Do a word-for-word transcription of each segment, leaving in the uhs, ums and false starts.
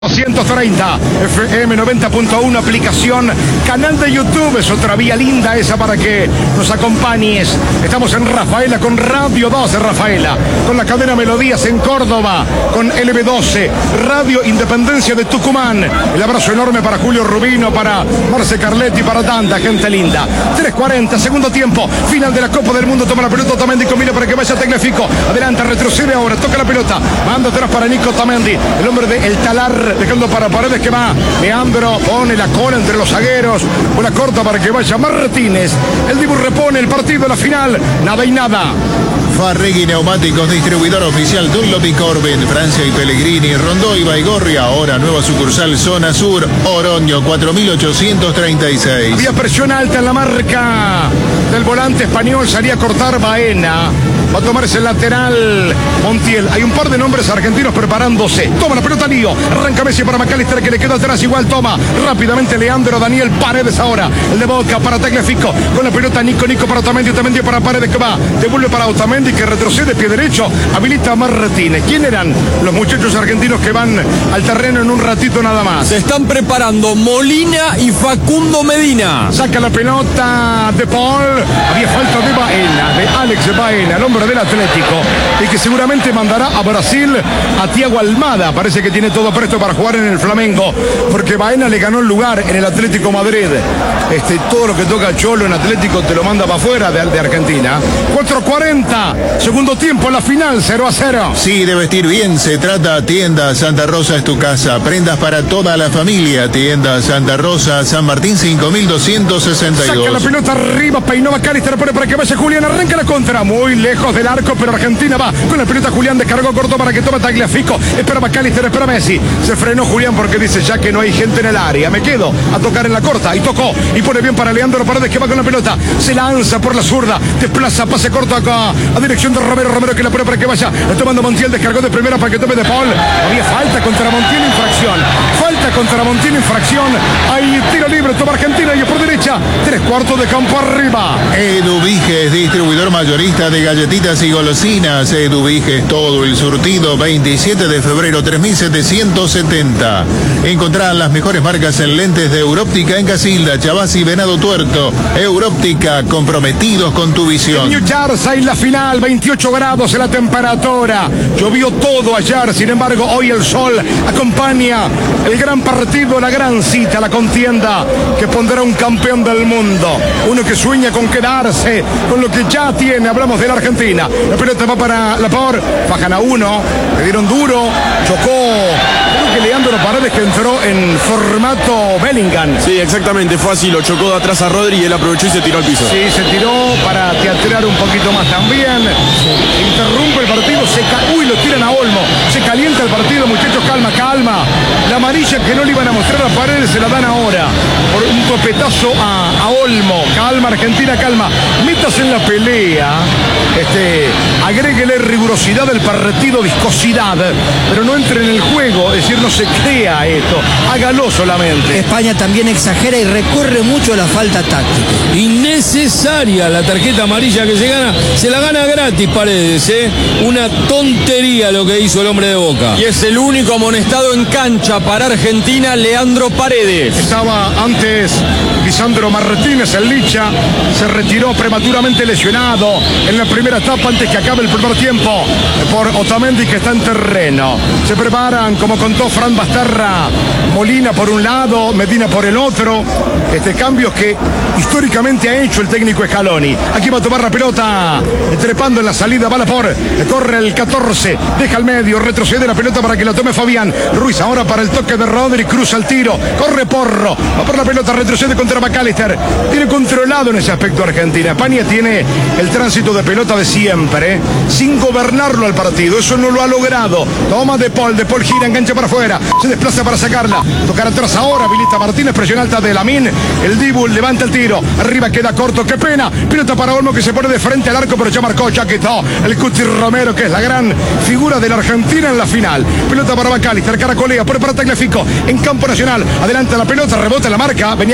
doscientos treinta, F M noventa punto uno, aplicación, canal de YouTube, es otra vía linda esa para que nos acompañes. Estamos en Rafaela con Radio dos de Rafaela, con la cadena Melodías en Córdoba, con L B doce, Radio Independencia de Tucumán. El abrazo enorme para Julio Rubino, para Marce Carletti, para tanta gente linda. tres cuarenta, segundo tiempo, final de la Copa del Mundo, toma la pelota Otamendi, combina para que vaya Tagliafico, adelante, retrocede ahora, toca la pelota, manda atrás para Nico Otamendi, el hombre de El Talar, dejando para Paredes que va, Leandro pone la cola entre los zagueros, una corta para que vaya Martínez, el Dibu repone el partido, la final, nada y nada. Farregui Neumáticos, distribuidor oficial Dunlop y Corbin, Francia y Pellegrini, Rondó y Baigorri, ahora nueva sucursal Zona Sur, Oroño cuatro mil ochocientos treinta y seis. Había presión alta en la marca del volante español, salía a cortar Baena, va a tomarse el lateral Montiel, hay un par de nombres argentinos preparándose, toma la pelota Lío, arranca Messi para McAllister que le queda atrás, igual toma rápidamente Leandro Daniel Paredes ahora, el de Boca para Tagliafico, con la pelota Nico, Nico para Otamendi, Otamendi para Paredes que va, devuelve para Otamendi que retrocede pie derecho, habilita a Martínez. ¿Quién eran los muchachos argentinos que van al terreno en un ratito nada más? Se están preparando Molina y Facundo Medina. Saca la pelota de Paul, había falta de Baena, de Alex Baena, el hombre del Atlético, y que seguramente mandará a Brasil a Thiago Almada, parece que tiene todo presto para jugar en el Flamengo, porque Baena le ganó el lugar en el Atlético Madrid. Este, todo lo que toca Cholo en Atlético te lo manda para afuera de, de Argentina. cuatro cuarenta, segundo tiempo, la final, cero a cero. Sí, de vestir bien se trata. Tienda Santa Rosa es tu casa, prendas para toda la familia. Tienda Santa Rosa, San Martín cinco mil doscientos sesenta y dos. Saca la pelota arriba, peinó McAllister, pone para que vaya Julián, arranca la contra, muy lejos del arco, pero Argentina va con la pelota. Julián descargó corto para que tome Tagliafico, espera McAllister, espera Messi, se frenó Julián porque dice ya que no hay gente en el área, me quedo a tocar en la corta, y tocó, y pone bien para Leandro Paredes que va con la pelota, se lanza por la zurda, desplaza, pase corto acá, a dirección de Romero, Romero que la pone para que vaya, tomando Montiel, descargó de primera para que tome de Paul, había falta contra Montiel, infracción, falta contra Montiel, infracción, hay tiro libre, toma Argentina y por derecha, tres cuartos de campo arriba. Eduviges, distribuidor mayorista de galletitas y golosinas. Eduviges, todo el surtido, veintisiete de febrero, tres mil setecientos setenta. Encontrá las mejores marcas en lentes de Európtica en Casilda, Chavás y Venado Tuerto. Európtica, comprometidos con tu visión. New Jersey, la final, veintiocho grados en la temperatura. Llovió todo ayer, sin embargo, hoy el sol acompaña el gran partido, la gran cita, la contienda que pondrá un campeón del mundo. Uno que sueña con quedarse con lo que ya tiene. Hablamos de la Argentina. La pelota va para Laporte, bajan a uno, le dieron duro, chocó. Creo que Leandro Paredes que entró en formato Bellingham. Sí, exactamente, fue así, lo chocó de atrás a Rodri y él aprovechó y se tiró al piso. Sí, se tiró para teatrar un poquito más también. Se interrumpe el partido, se ca... Uy, lo tiran a Olmo. Se calienta el partido, muchachos, calma, calma. La amarilla que no le iban a mostrar a Paredes se la dan ahora. Por un copetazo a, a Olmo. Calma, Argentina, calma. Métase en la pelea. Este, agréguele rigurosidad del partido, viscosidad. Pero no entre en el juego, es decir, no se crea esto. Hágalo solamente. España también exagera y recurre mucho a la falta táctica. Innecesaria la tarjeta amarilla que se gana, se la gana gratis Paredes, ¿eh? Una tontería lo que hizo el hombre de Boca. Y es el único amonestado en cancha para Argentina, Leandro Paredes. Estaba antes Lisandro Martínez, el Licha, se retiró prematuramente lesionado en la primera etapa antes que acabe el primer tiempo por Otamendi que está en terreno. Se preparan, como contó Fran Basterra, Molina por un lado, Medina por el otro. Este cambios que históricamente ha hecho el técnico Scaloni. Aquí va a tomar la pelota, trepando en la salida, va por, corre el catorce, deja al medio, retrocede la pelota para que la tome Fabián Ruiz, ahora para el toque de Rodri, cruza el tiro, corre Porro, va por la pelota, retrocede contra McAllister, tiene controlado en ese aspecto Argentina. España tiene el tránsito de pelota de siempre, ¿eh? Sin gobernarlo al partido, eso no lo ha logrado. Toma de Paul, de Paul gira, engancha para afuera, se desplaza para sacarla, tocar atrás ahora, habilita Martínez, presión alta de Lamine, el Dibu levanta el tiro, arriba queda corto, qué pena, pelota para Olmo que se pone de frente al arco, pero ya marcó, ya quitó el Cuti Romero, que es la gran figura de la Argentina en la final. Pelota para McAllister, caracolea, pone para Tagliafico, en campo nacional, adelanta la pelota, rebota la marca, venía quitando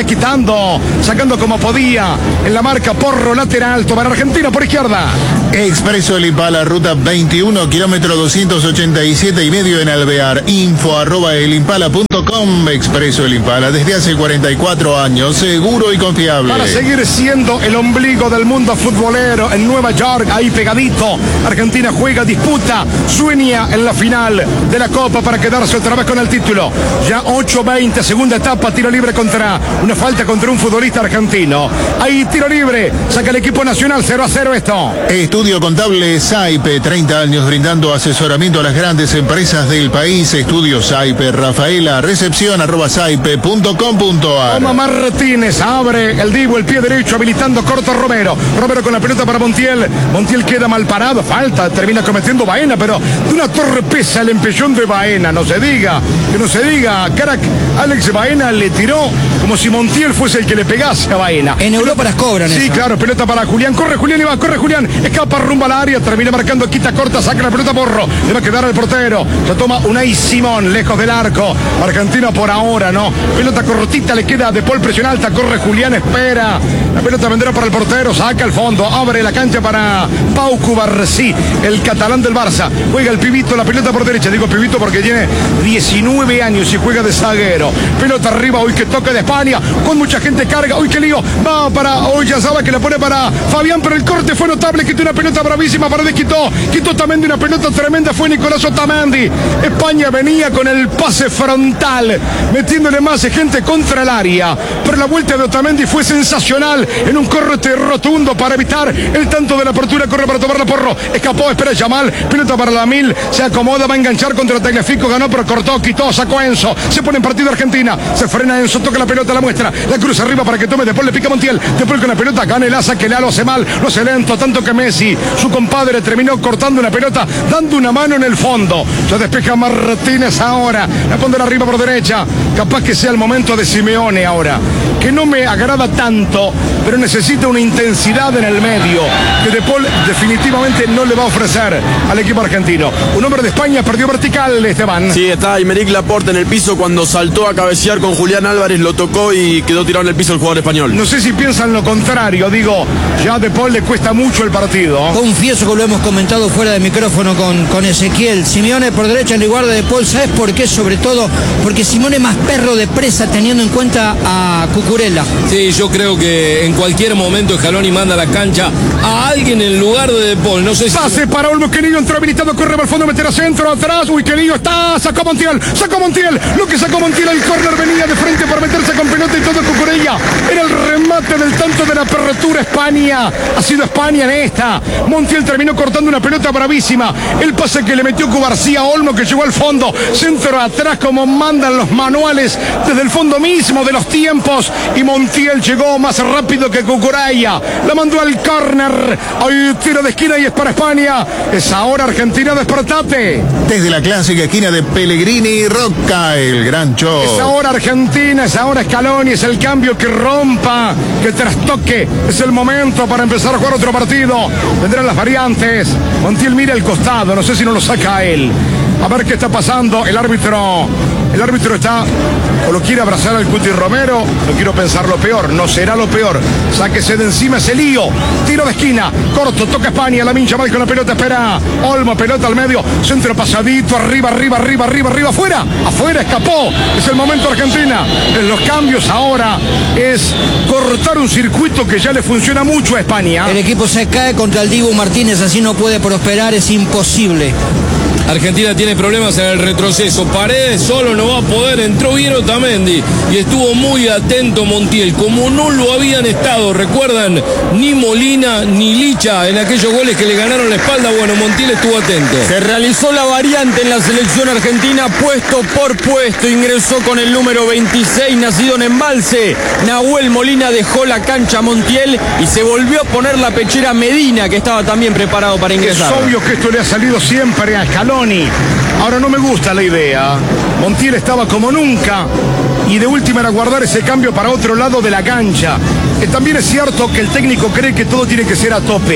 fondo, sacando como podía en la marca Porro lateral, tomar Argentina por izquierda. Expreso El Impala, ruta veintiuno, kilómetro doscientos ochenta y siete y medio en Alvear. Info arroba elimpala punto com. Expreso El Impala, desde hace cuarenta y cuatro años, seguro y confiable. Para seguir siendo el ombligo del mundo futbolero en Nueva York, ahí pegadito, Argentina juega, disputa, sueña en la final de la Copa para quedarse otra vez con el título. Ya ocho veinte, segunda etapa, tiro libre contra una falta contra un futbolista argentino. Ahí tiro libre, saca el equipo nacional, cero a cero esto. Estudio Contable Saipe, treinta años brindando asesoramiento a las grandes empresas del país. Estudio Saipe, Rafaela, recepción arroba saipe punto com punto ar. Toma Martínez, abre el Divo, el pie derecho, habilitando corto Romero. Romero con la pelota para Montiel. Montiel queda mal parado, falta, termina cometiendo Baena, pero de una torpeza el empellón de Baena, no se diga, que no se diga, crack. Alex Baena le tiró como si Montiel fuese el que le pegase a Baena. En Europa las cobran. Sí, eso. claro, pelota para Julián, corre Julián y va, corre Julián, escapa rumbo al área, termina marcando, quita corta, saca la pelota Porro, le va a quedar al portero, se toma Unai Simón, lejos del arco, Argentina por ahora, ¿no? Pelota cortita, le queda de Paul, presión alta, corre Julián, espera, la pelota vendrá para el portero, saca al fondo, abre la cancha para Pau Cubarsí, el catalán del Barça, juega el pibito, la pelota por derecha, digo pibito porque tiene diecinueve años y juega de zaguero, pelota arriba, hoy que toca de España, con mucha gente carga, uy qué lío, va para, hoy ya sabe que la pone para Fabián, pero el corte fue notable, quitó una pelota bravísima, para quitó, quitó Otamendi, una pelota tremenda, fue Nicolás Otamendi, España venía con el pase frontal, metiéndole más gente contra el área, pero la vuelta de Otamendi fue sensacional, en un corte rotundo para evitar el tanto de la apertura, corre para tomarla Porro, escapó, espera Yamal, pelota para Lamil, se acomoda, va a enganchar contra Tagliafico, ganó, pero cortó, quitó, sacó a Enzo, se pone en partido Argentina, se frena Enzo, toca la pelota, la muestra, la cruz arriba para que tome, después le pica Montiel, después con la pelota gana el asa, que Lalo hace mal, lo hace lento, tanto que Messi, su compadre, terminó cortando una pelota, dando una mano en el fondo, se despeja Martínez ahora, la pondrá arriba por derecha, capaz que sea el momento de Simeone ahora, que no me agrada tanto, pero necesita una intensidad en el medio, que De Paul definitivamente no le va a ofrecer al equipo argentino. Un hombre de España perdió vertical, Esteban. Sí, está Aymeric Laporte en el piso cuando saltó a cabecear con Julián Álvarez, lo tocó y quedó tirado en el piso el jugador español. No sé si piensan lo contrario, digo, ya a De Paul le cuesta mucho el partido. Confieso que lo hemos comentado fuera de micrófono con, con Ezequiel. Simeone por derecha en lugar de De Paul, ¿sabes por qué? Sobre todo porque Simeone es más perro de presa teniendo en cuenta a Cucurella. Sí, yo creo que en cualquier momento Scaloni manda a la cancha a alguien en lugar de De Paul. No sé si... Pase para Olmo, que lío, entró habilitado, corre al fondo, meter a centro, atrás, uy, que lío, está, sacó Montiel, sacó Montiel, lo que sacó Montiel, el córner venía de frente para meterse con pelota y todo Cucurella, era el remate del tanto de la apertura. España, ha sido España en esta, Montiel terminó cortando una pelota bravísima, el pase que le metió Cubarsí a Olmo, que llegó al fondo, centro atrás como mandan los manuales, desde el fondo mismo de los tiempos, y Montiel llegó más rápido que Cucurella, la mandó al córner, hay tiro de esquina y es para España, es ahora Argentina, despertate. Desde la clásica esquina de Pellegrini y Roca, el gran show. Es ahora Argentina, es ahora Scaloni, es el cambio que rompa, que trastoque, es el momento para empezar a jugar otro partido, vendrán las variantes, Montiel mira el costado, no sé si no lo saca a él, a ver qué está pasando, el árbitro, el árbitro está, o lo quiere abrazar al Cuti Romero, no quiero pensar lo peor, no será lo peor, sáquese de encima ese lío, tiro de esquina, corto, toca España, la mincha mal con la pelota, espera, Olmo, pelota al medio, centro pasadito, arriba, arriba, arriba, arriba, arriba, afuera, afuera, escapó, es el momento Argentina, en los cambios ahora es cortar un circuito que ya le funciona mucho a España. El equipo se cae contra el Dibu Martínez, así no puede prosperar, es imposible. Argentina tiene problemas en el retroceso. Paredes solo no va a poder. Entró bien Otamendi y estuvo muy atento Montiel, como no lo habían estado. Recuerdan, ni Molina ni Licha en aquellos goles que le ganaron la espalda. Bueno, Montiel estuvo atento. Se realizó la variante en la selección argentina, puesto por puesto. Ingresó con el número veintiséis, nacido en Embalse. Nahuel Molina dejó la cancha a Montiel y se volvió a poner la pechera Medina, que estaba también preparado para ingresar. Es obvio que esto le ha salido siempre a Scaloni. Ahora no me gusta la idea. Montiel estaba como nunca y de última era guardar ese cambio para otro lado de la cancha. Eh, también es cierto que el técnico cree que todo tiene que ser a tope.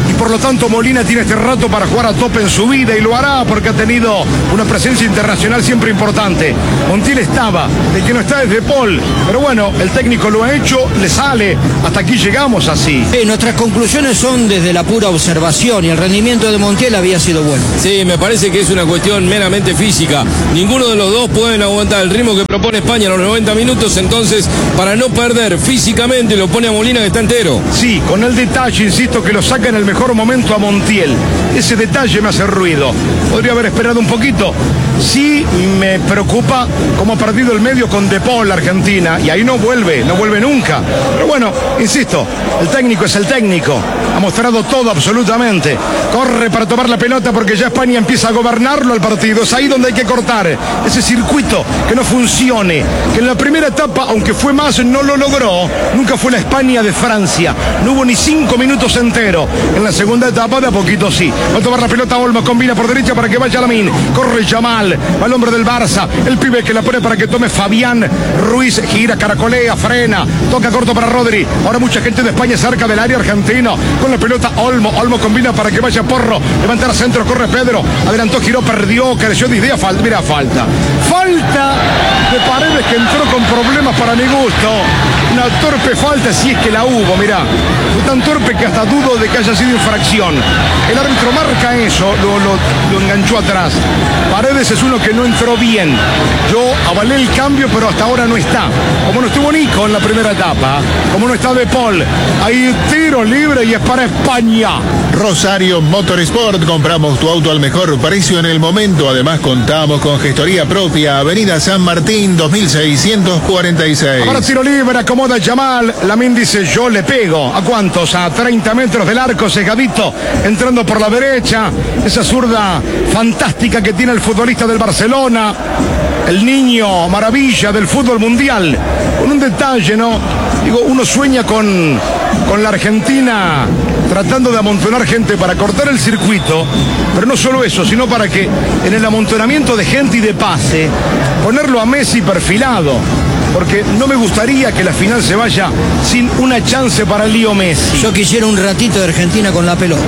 y por lo tanto Molina tiene este rato para jugar a tope en su vida y lo hará porque ha tenido una presencia internacional siempre importante. Montiel estaba, el que no está es De Paul, pero bueno, el técnico lo ha hecho, le sale, hasta aquí llegamos así. Sí, nuestras conclusiones son desde la pura observación y el rendimiento de Montiel había sido bueno. Sí, me parece que es una cuestión meramente física. Ninguno de los dos pueden aguantar el ritmo que propone España en los noventa minutos, entonces para no perder físicamente lo pone a Molina que está entero. Sí, con el detalle, insisto, que lo saca en el mejor momento a Montiel. Ese detalle me hace ruido. Podría haber esperado un poquito. Sí me preocupa cómo ha perdido el medio con De Paul, Argentina, y ahí no vuelve, no vuelve nunca. Pero bueno, insisto, el técnico es el técnico. Ha mostrado todo absolutamente. Corre para tomar la pelota porque ya España empieza a gobernarlo al partido. Es ahí donde hay que cortar ese circuito que no funcione, que en la primera etapa, aunque fue más, no lo logró. Nunca fue la España de Francia. No hubo ni cinco minutos enteros. En la segunda etapa de a poquito sí. Va a tomar la pelota Olmo, combina por derecha para que vaya Lamine. Corre Yamal, va el hombre del Barça. El pibe que la pone para que tome Fabián Ruiz. Gira, caracolea, frena. Toca corto para Rodri. Ahora mucha gente de España cerca del área argentino. Con la pelota Olmo. Olmo combina para que vaya Porro. Levantar a centro, corre Pedro. Adelantó, giró, perdió, careció de idea. Falta, mira, falta. Falta de Paredes que entró con problemas para mi gusto. Una torpe falta, si es que la hubo, mirá. Fue tan torpe que hasta dudo de que haya sido infracción. El árbitro marca eso, lo, lo, lo enganchó atrás. Paredes es uno que no entró bien. Yo avalé el cambio, pero hasta ahora no está. Como no estuvo Nico en la primera etapa, como no está De Paul, hay tiro libre y es para España. Rosario Motorsport, compramos tu auto al mejor precio en el momento. Además contamos con gestoría propia. Avenida San Martín dos mil seiscientos cuarenta y seis. Ahora tiro libre, acomoda Yamal. Lamine dice yo le pego. ¿A cuántos? A treinta metros del arco, cegadito, entrando por la derecha. Esa zurda fantástica que tiene el futbolista del Barcelona, el niño maravilla del fútbol mundial. Con un detalle, ¿no? Digo, uno sueña con, con la Argentina tratando de amontonar gente para cortar el circuito, pero no solo eso, sino para que en el amontonamiento de gente y de pase, ponerlo a Messi perfilado, porque no me gustaría que la final se vaya sin una chance para Leo Messi. Yo quisiera un ratito de Argentina con la pelota.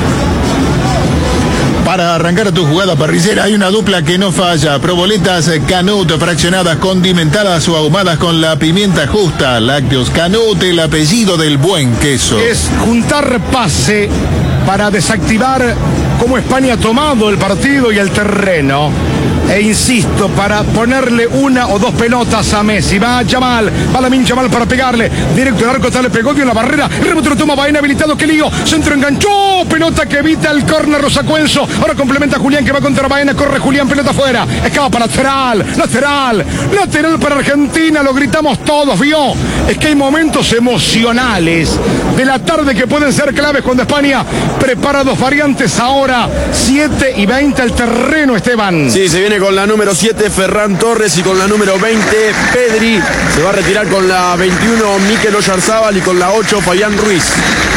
Para arrancar tu jugada parrillera hay una dupla que no falla. Proboletas Canut, fraccionadas, condimentadas o ahumadas con la pimienta justa. Lácteos Canut, el apellido del buen queso. Es juntar pase para desactivar cómo España ha tomado el partido y el terreno. E insisto, para ponerle una o dos pelotas a Messi. Va Yamal, va Lamine Yamal para pegarle. Directo al arco, está, le pegó, dio la barrera. El rebote lo toma, va inhabilitado, que lío. Centro enganchó, pelota que evita el córner Rosacuenso. Ahora complementa Julián que va contra Baena, corre Julián, pelota afuera. Escapa para lateral, lateral, lateral para Argentina, lo gritamos todos, ¿vio? Es que hay momentos emocionales de la tarde que pueden ser claves cuando España prepara dos variantes ahora. siete y veinte el terreno, Esteban. Sí, se viene con la número siete Ferran Torres y con la número veinte Pedri. Se va a retirar con la veintiuno Mikel Oyarzábal y con la ocho Fabián Ruiz.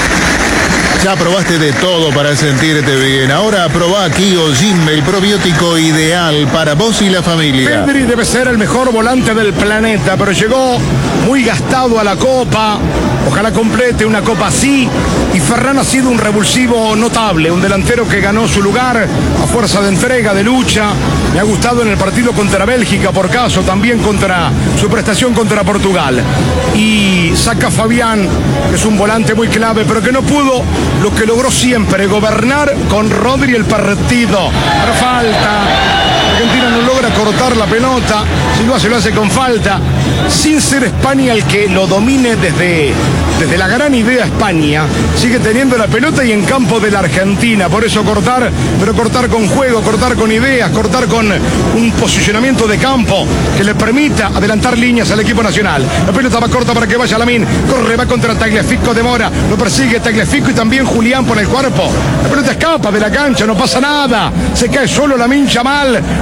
Ya probaste de todo para sentirte bien. Ahora probá Kio Gym, el probiótico ideal para vos y la familia. Pedri debe ser el mejor volante del planeta, pero llegó muy gastado a la Copa. Ojalá complete una Copa así. Y Ferran ha sido un revulsivo notable, un delantero que ganó su lugar a fuerza de entrega, de lucha. Me ha gustado en el partido contra Bélgica, por caso, también contra su prestación contra Portugal. Y saca Fabián, que es un volante muy clave, pero que no pudo lo que logró siempre, gobernar con Rodri el partido. Pero falta. Argentina no logra cortar la pelota. Si lo hace, lo hace con falta. Sin ser España el que lo domine desde, desde la gran idea España. Sigue teniendo la pelota y en campo de la Argentina. Por eso cortar, pero cortar con juego, cortar con ideas, cortar con un posicionamiento de campo que le permita adelantar líneas al equipo nacional. La pelota va corta para que vaya Lamine. Corre, va contra Tagliafico, demora. Lo persigue Tagliafico y también Julián por el cuerpo. La pelota escapa de la cancha, no pasa nada. Se cae solo Lamine Yamal.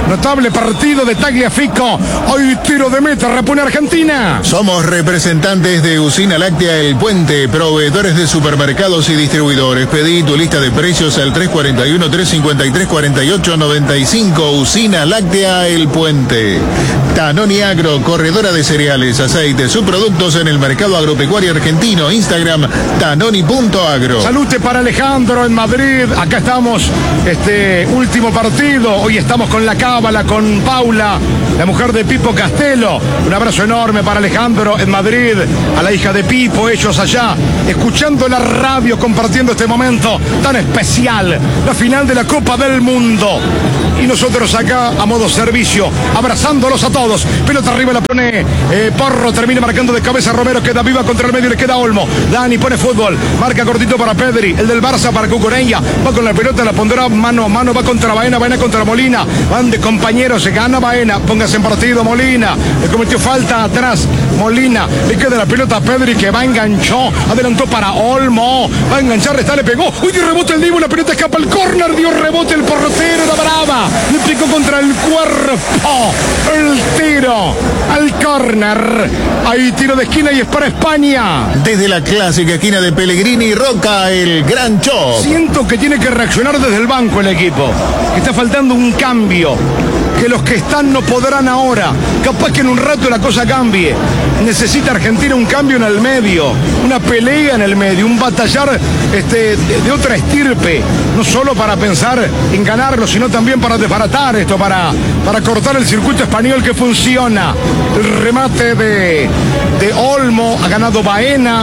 Notable partido de Tagliafico. Hoy tiro de meta, repone Argentina. Somos representantes de Usina Láctea El Puente, proveedores de supermercados y distribuidores. Pedí tu lista de precios al tres cuatro uno, tres cinco tres, cuatro ocho nueve cinco. Usina Láctea El Puente. Tanoni Agro, corredora de cereales, aceites, subproductos en el mercado agropecuario argentino. Instagram, tanoni punto agro. Salute para Alejandro en Madrid. Acá estamos, este último partido. Hoy estamos con la Cábala, con Paula, la mujer de Pipo Castelo. Un abrazo enorme para Alejandro en Madrid, a la hija de Pipo, ellos allá, escuchando la radio, compartiendo este momento tan especial, la final de la Copa del Mundo. Y nosotros acá a modo servicio, abrazándolos a todos. Pelota arriba la pone eh, Porro, termina marcando de cabeza Romero, queda viva contra el medio, le queda Olmo. Dani pone fútbol, marca cortito para Pedri, el del Barça para Cucurella, va con la pelota, la pondrá mano a mano, va contra Baena, Baena contra Molina, van de compañeros, se gana Baena, póngase en partido Molina, le cometió falta atrás Molina, le queda la pelota a Pedri que va, enganchó, adelantó para Olmo, va a enganchar, está, le pegó, uy, dio rebote el Dibu, la pelota escapa al córner, dio rebote el portero de Brava, le picó contra el cuerpo, el tiro al córner, hay tiro de esquina y es para España. Desde la clásica esquina de Pellegrini y Roca, el gran Chop. Siento que tiene que reaccionar desde el banco el equipo, que está faltando un cambio, que los que están no podrán ahora, capaz que en un rato la cosa cambie. Necesita Argentina un cambio en el medio, una pelea en el medio, un batallar este, de, de otra estirpe, no solo para pensar en ganarlo, sino también para desbaratar esto, para, para cortar el circuito español que funciona. El remate de, de Olmo, ha ganado Baena,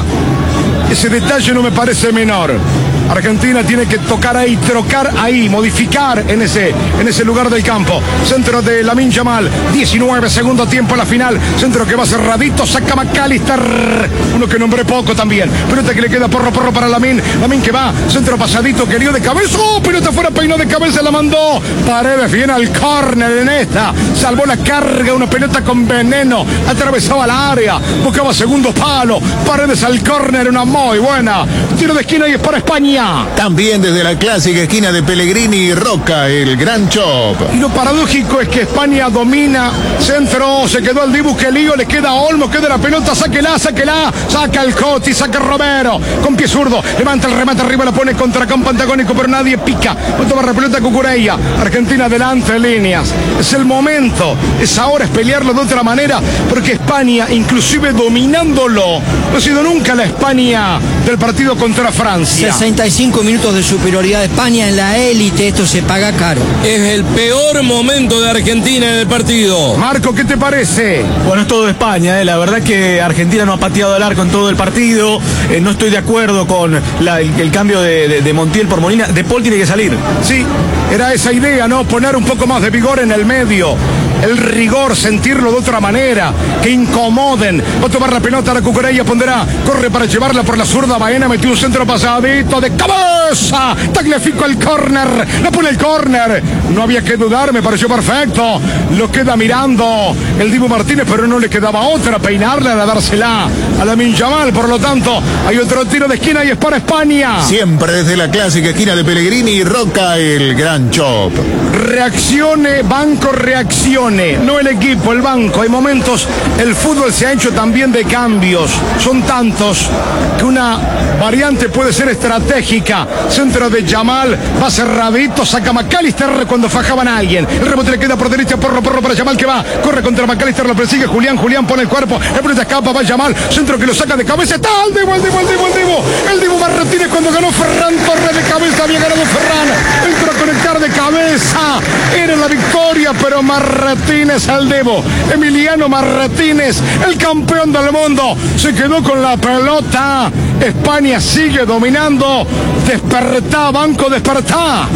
ese detalle no me parece menor. Argentina tiene que tocar ahí, trocar ahí, modificar en ese, en ese lugar del campo. Centro de Lamine Yamal, diecinueve, segundo tiempo, la final. Centro que va cerradito, saca McAllister, uno que nombré poco también. Pelota que le queda porro, porro para Lamine. Lamine que va, centro pasadito, que dio de cabeza. ¡Oh! Pelota fuera, peinó de cabeza, la mandó. Paredes viene al córner en esta. Salvó la carga, una pelota con veneno. Atravesaba la área, buscaba segundo palo. Paredes al córner, una muy buena. Tiro de esquina y es para España. También desde la clásica esquina de Pellegrini y Roca, el gran Chop. Y lo paradójico es que España domina, centro, se quedó el Dibu, que lío, le queda Olmo, queda la pelota, sáquela, sáquela, saca el Coti, saca Romero, con pie zurdo, levanta el remate arriba, la pone contra campo antagónico, pero nadie pica, va a tomar la pelota Cucurella, Argentina adelante, líneas, es el momento, es ahora, es pelearlo de otra manera, porque España, inclusive dominándolo, no ha sido nunca la España del partido contra Francia. sesenta y cinco minutos de superioridad de España en la élite, esto se paga caro. Es el peor momento de Argentina en el partido. Marco, ¿qué te parece? Bueno, es todo España, ¿eh? La verdad que Argentina no ha pateado el arco en todo el partido, eh, no estoy de acuerdo con la, el, el cambio de, de, de Montiel por Molina, De Paul tiene que salir. Sí, era esa idea, ¿no? Poner un poco más de vigor en el medio, el rigor, sentirlo de otra manera, que incomoden. Va a tomar la pelota, la Cucurella pondrá, corre para llevarla por la zurda, Baena metió un centro pasadito de cabeza, Tagliafico el córner, la pone el córner, no había que dudar, me pareció perfecto, lo queda mirando el Dibu Martínez, pero no le quedaba otra, peinarla, a dársela a Lamine Yamal, por lo tanto, hay otro tiro de esquina y es para España. Siempre desde la clásica esquina de Pellegrini y Roca, el gran Chop. Reaccione, banco, reaccione, no el equipo, el banco. Hay momentos, el fútbol se ha hecho también de cambios, son tantos que una variante puede ser estratégica. Centro de Yamal, va cerradito, saca McAllister cuando fajaban a alguien, el rebote le queda por derecha, porro, porro para Yamal que va, corre contra McAllister, lo persigue Julián, Julián pone el cuerpo, el pelota escapa, va Yamal, centro que lo saca de cabeza, está el Dibu, el Dibu, el Dibu, el Dibu, el Dibu Martínez cuando ganó Ferran Torres de cabeza, había ganado Ferran, entró a conectar de cabeza, era la victoria, pero Martínez al Dibu, Emiliano Martínez, el campeón del mundo, se quedó con la pelota. España sigue dominando. Despertá, banco, despertá.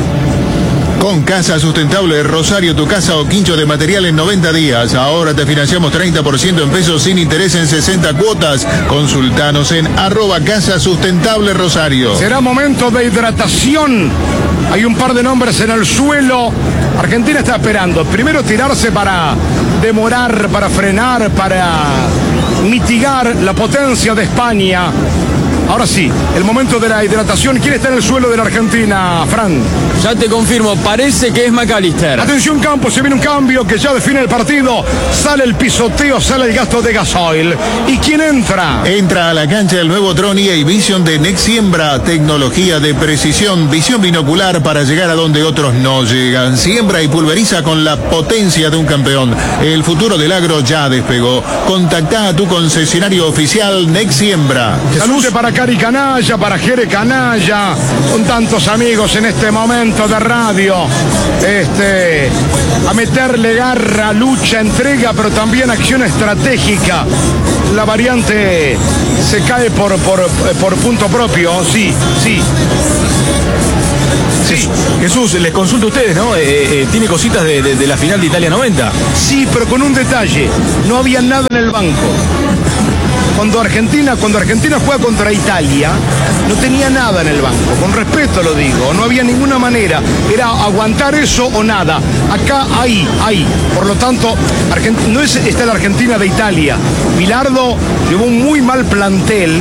Con Casa Sustentable Rosario, tu casa o quincho de material en noventa días. Ahora te financiamos treinta por ciento en pesos sin interés en sesenta cuotas. Consultanos en arroba Casa Sustentable Rosario. Será momento de hidratación. Hay un par de nombres en el suelo. Argentina está esperando. Primero tirarse para demorar, para frenar, para mitigar la potencia de España. Ahora sí, el momento de la hidratación. ¿Quién está en el suelo de la Argentina, Fran? Ya te confirmo, parece que es McAllister. Atención campo, se viene un cambio que ya define el partido. Sale el pisoteo, sale el gasto de gasoil. ¿Y quién entra? Entra a la cancha el nuevo Tron E A Vision de Nexiembra. Tecnología de precisión, visión binocular para llegar a donde otros no llegan. Siembra y pulveriza con la potencia de un campeón. El futuro del agro ya despegó. Contactá a tu concesionario oficial Nexiembra. Salude para Cari Canalla, para Jere Canalla, con tantos amigos en este momento de radio. Este, a meterle garra, lucha, entrega, pero también acción estratégica. La variante se cae por, por, por punto propio, sí, sí. Sí. Jesús, les consulto a ustedes, ¿no? Eh, eh, tiene cositas de, de, de la final de Italia noventa. Sí, pero con un detalle, no había nada en el banco. Cuando Argentina, cuando Argentina juega contra Italia, no tenía nada en el banco, con respeto lo digo, no había ninguna manera, era aguantar eso o nada. Acá hay, hay, por lo tanto, Argent- no es esta la Argentina de Italia. Bilardo llevó un muy mal plantel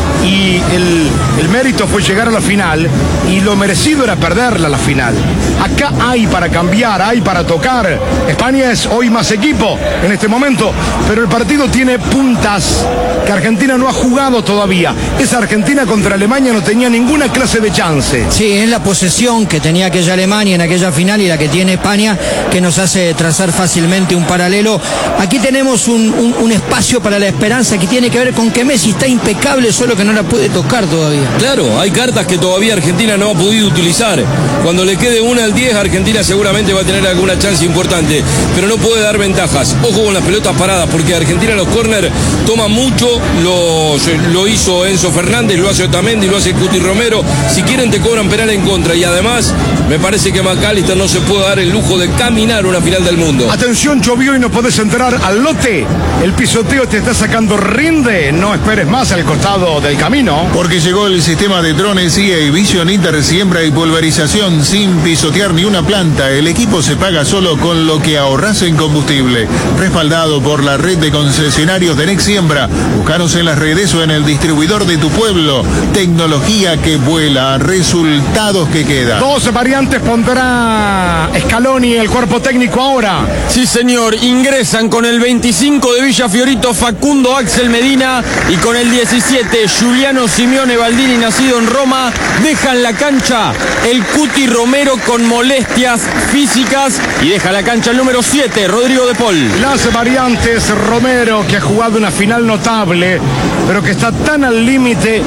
y el, el mérito fue llegar a la final y lo merecido era perderla a la final. Acá hay para cambiar, hay para tocar. España es hoy más equipo en este momento, pero el partido tiene puntas que Argentina no ha jugado todavía. Esa Argentina contra Alemania no tenía ninguna clase de chance. Sí, es la posesión que tenía aquella Alemania en aquella final y la que tiene España que nos hace trazar fácilmente un paralelo. Aquí tenemos un, un, un espacio para la esperanza que tiene que ver con que Messi está impecable, solo que no la puede tocar todavía. Claro, hay cartas que todavía Argentina no ha podido utilizar. Cuando le quede una al diez, Argentina seguramente va a tener alguna chance importante, pero no puede dar ventajas. Ojo con las pelotas paradas, porque Argentina en los córner toma mucho. Lo, lo hizo Enzo Fernández, lo hace Otamendi, lo hace Cuti Romero. Si quieren te cobran penal en contra, y además me parece que McAllister no se puede dar el lujo de caminar una final del mundo. Atención, llovió y no podés entrar al lote. El pisoteo te está sacando rinde. No esperes más al costado del camino. Porque llegó el sistema de drones E A Vision Inter Siembra y Pulverización sin pisotear ni una planta. El equipo se paga solo con lo que ahorras en combustible. Respaldado por la red de concesionarios de Nexiembra. Búscanos en las redes o en el distribuidor de tu pueblo. Tecnología que vuela, resultados que quedan. Dos variantes pondrá Scaloni, el cuerpo técnico ahora. Sí, señor, ingresan con el veinticinco de Villa Fiorito Facundo Axel Medina y con el diecisiete Giuliano Simeone Baldini, nacido en Roma. Dejan la cancha el Cuti Romero con molestias físicas y deja la cancha el número siete, Rodrigo de Paul. Las variantes, Romero, que ha jugado una final notable, pero que está tan al límite.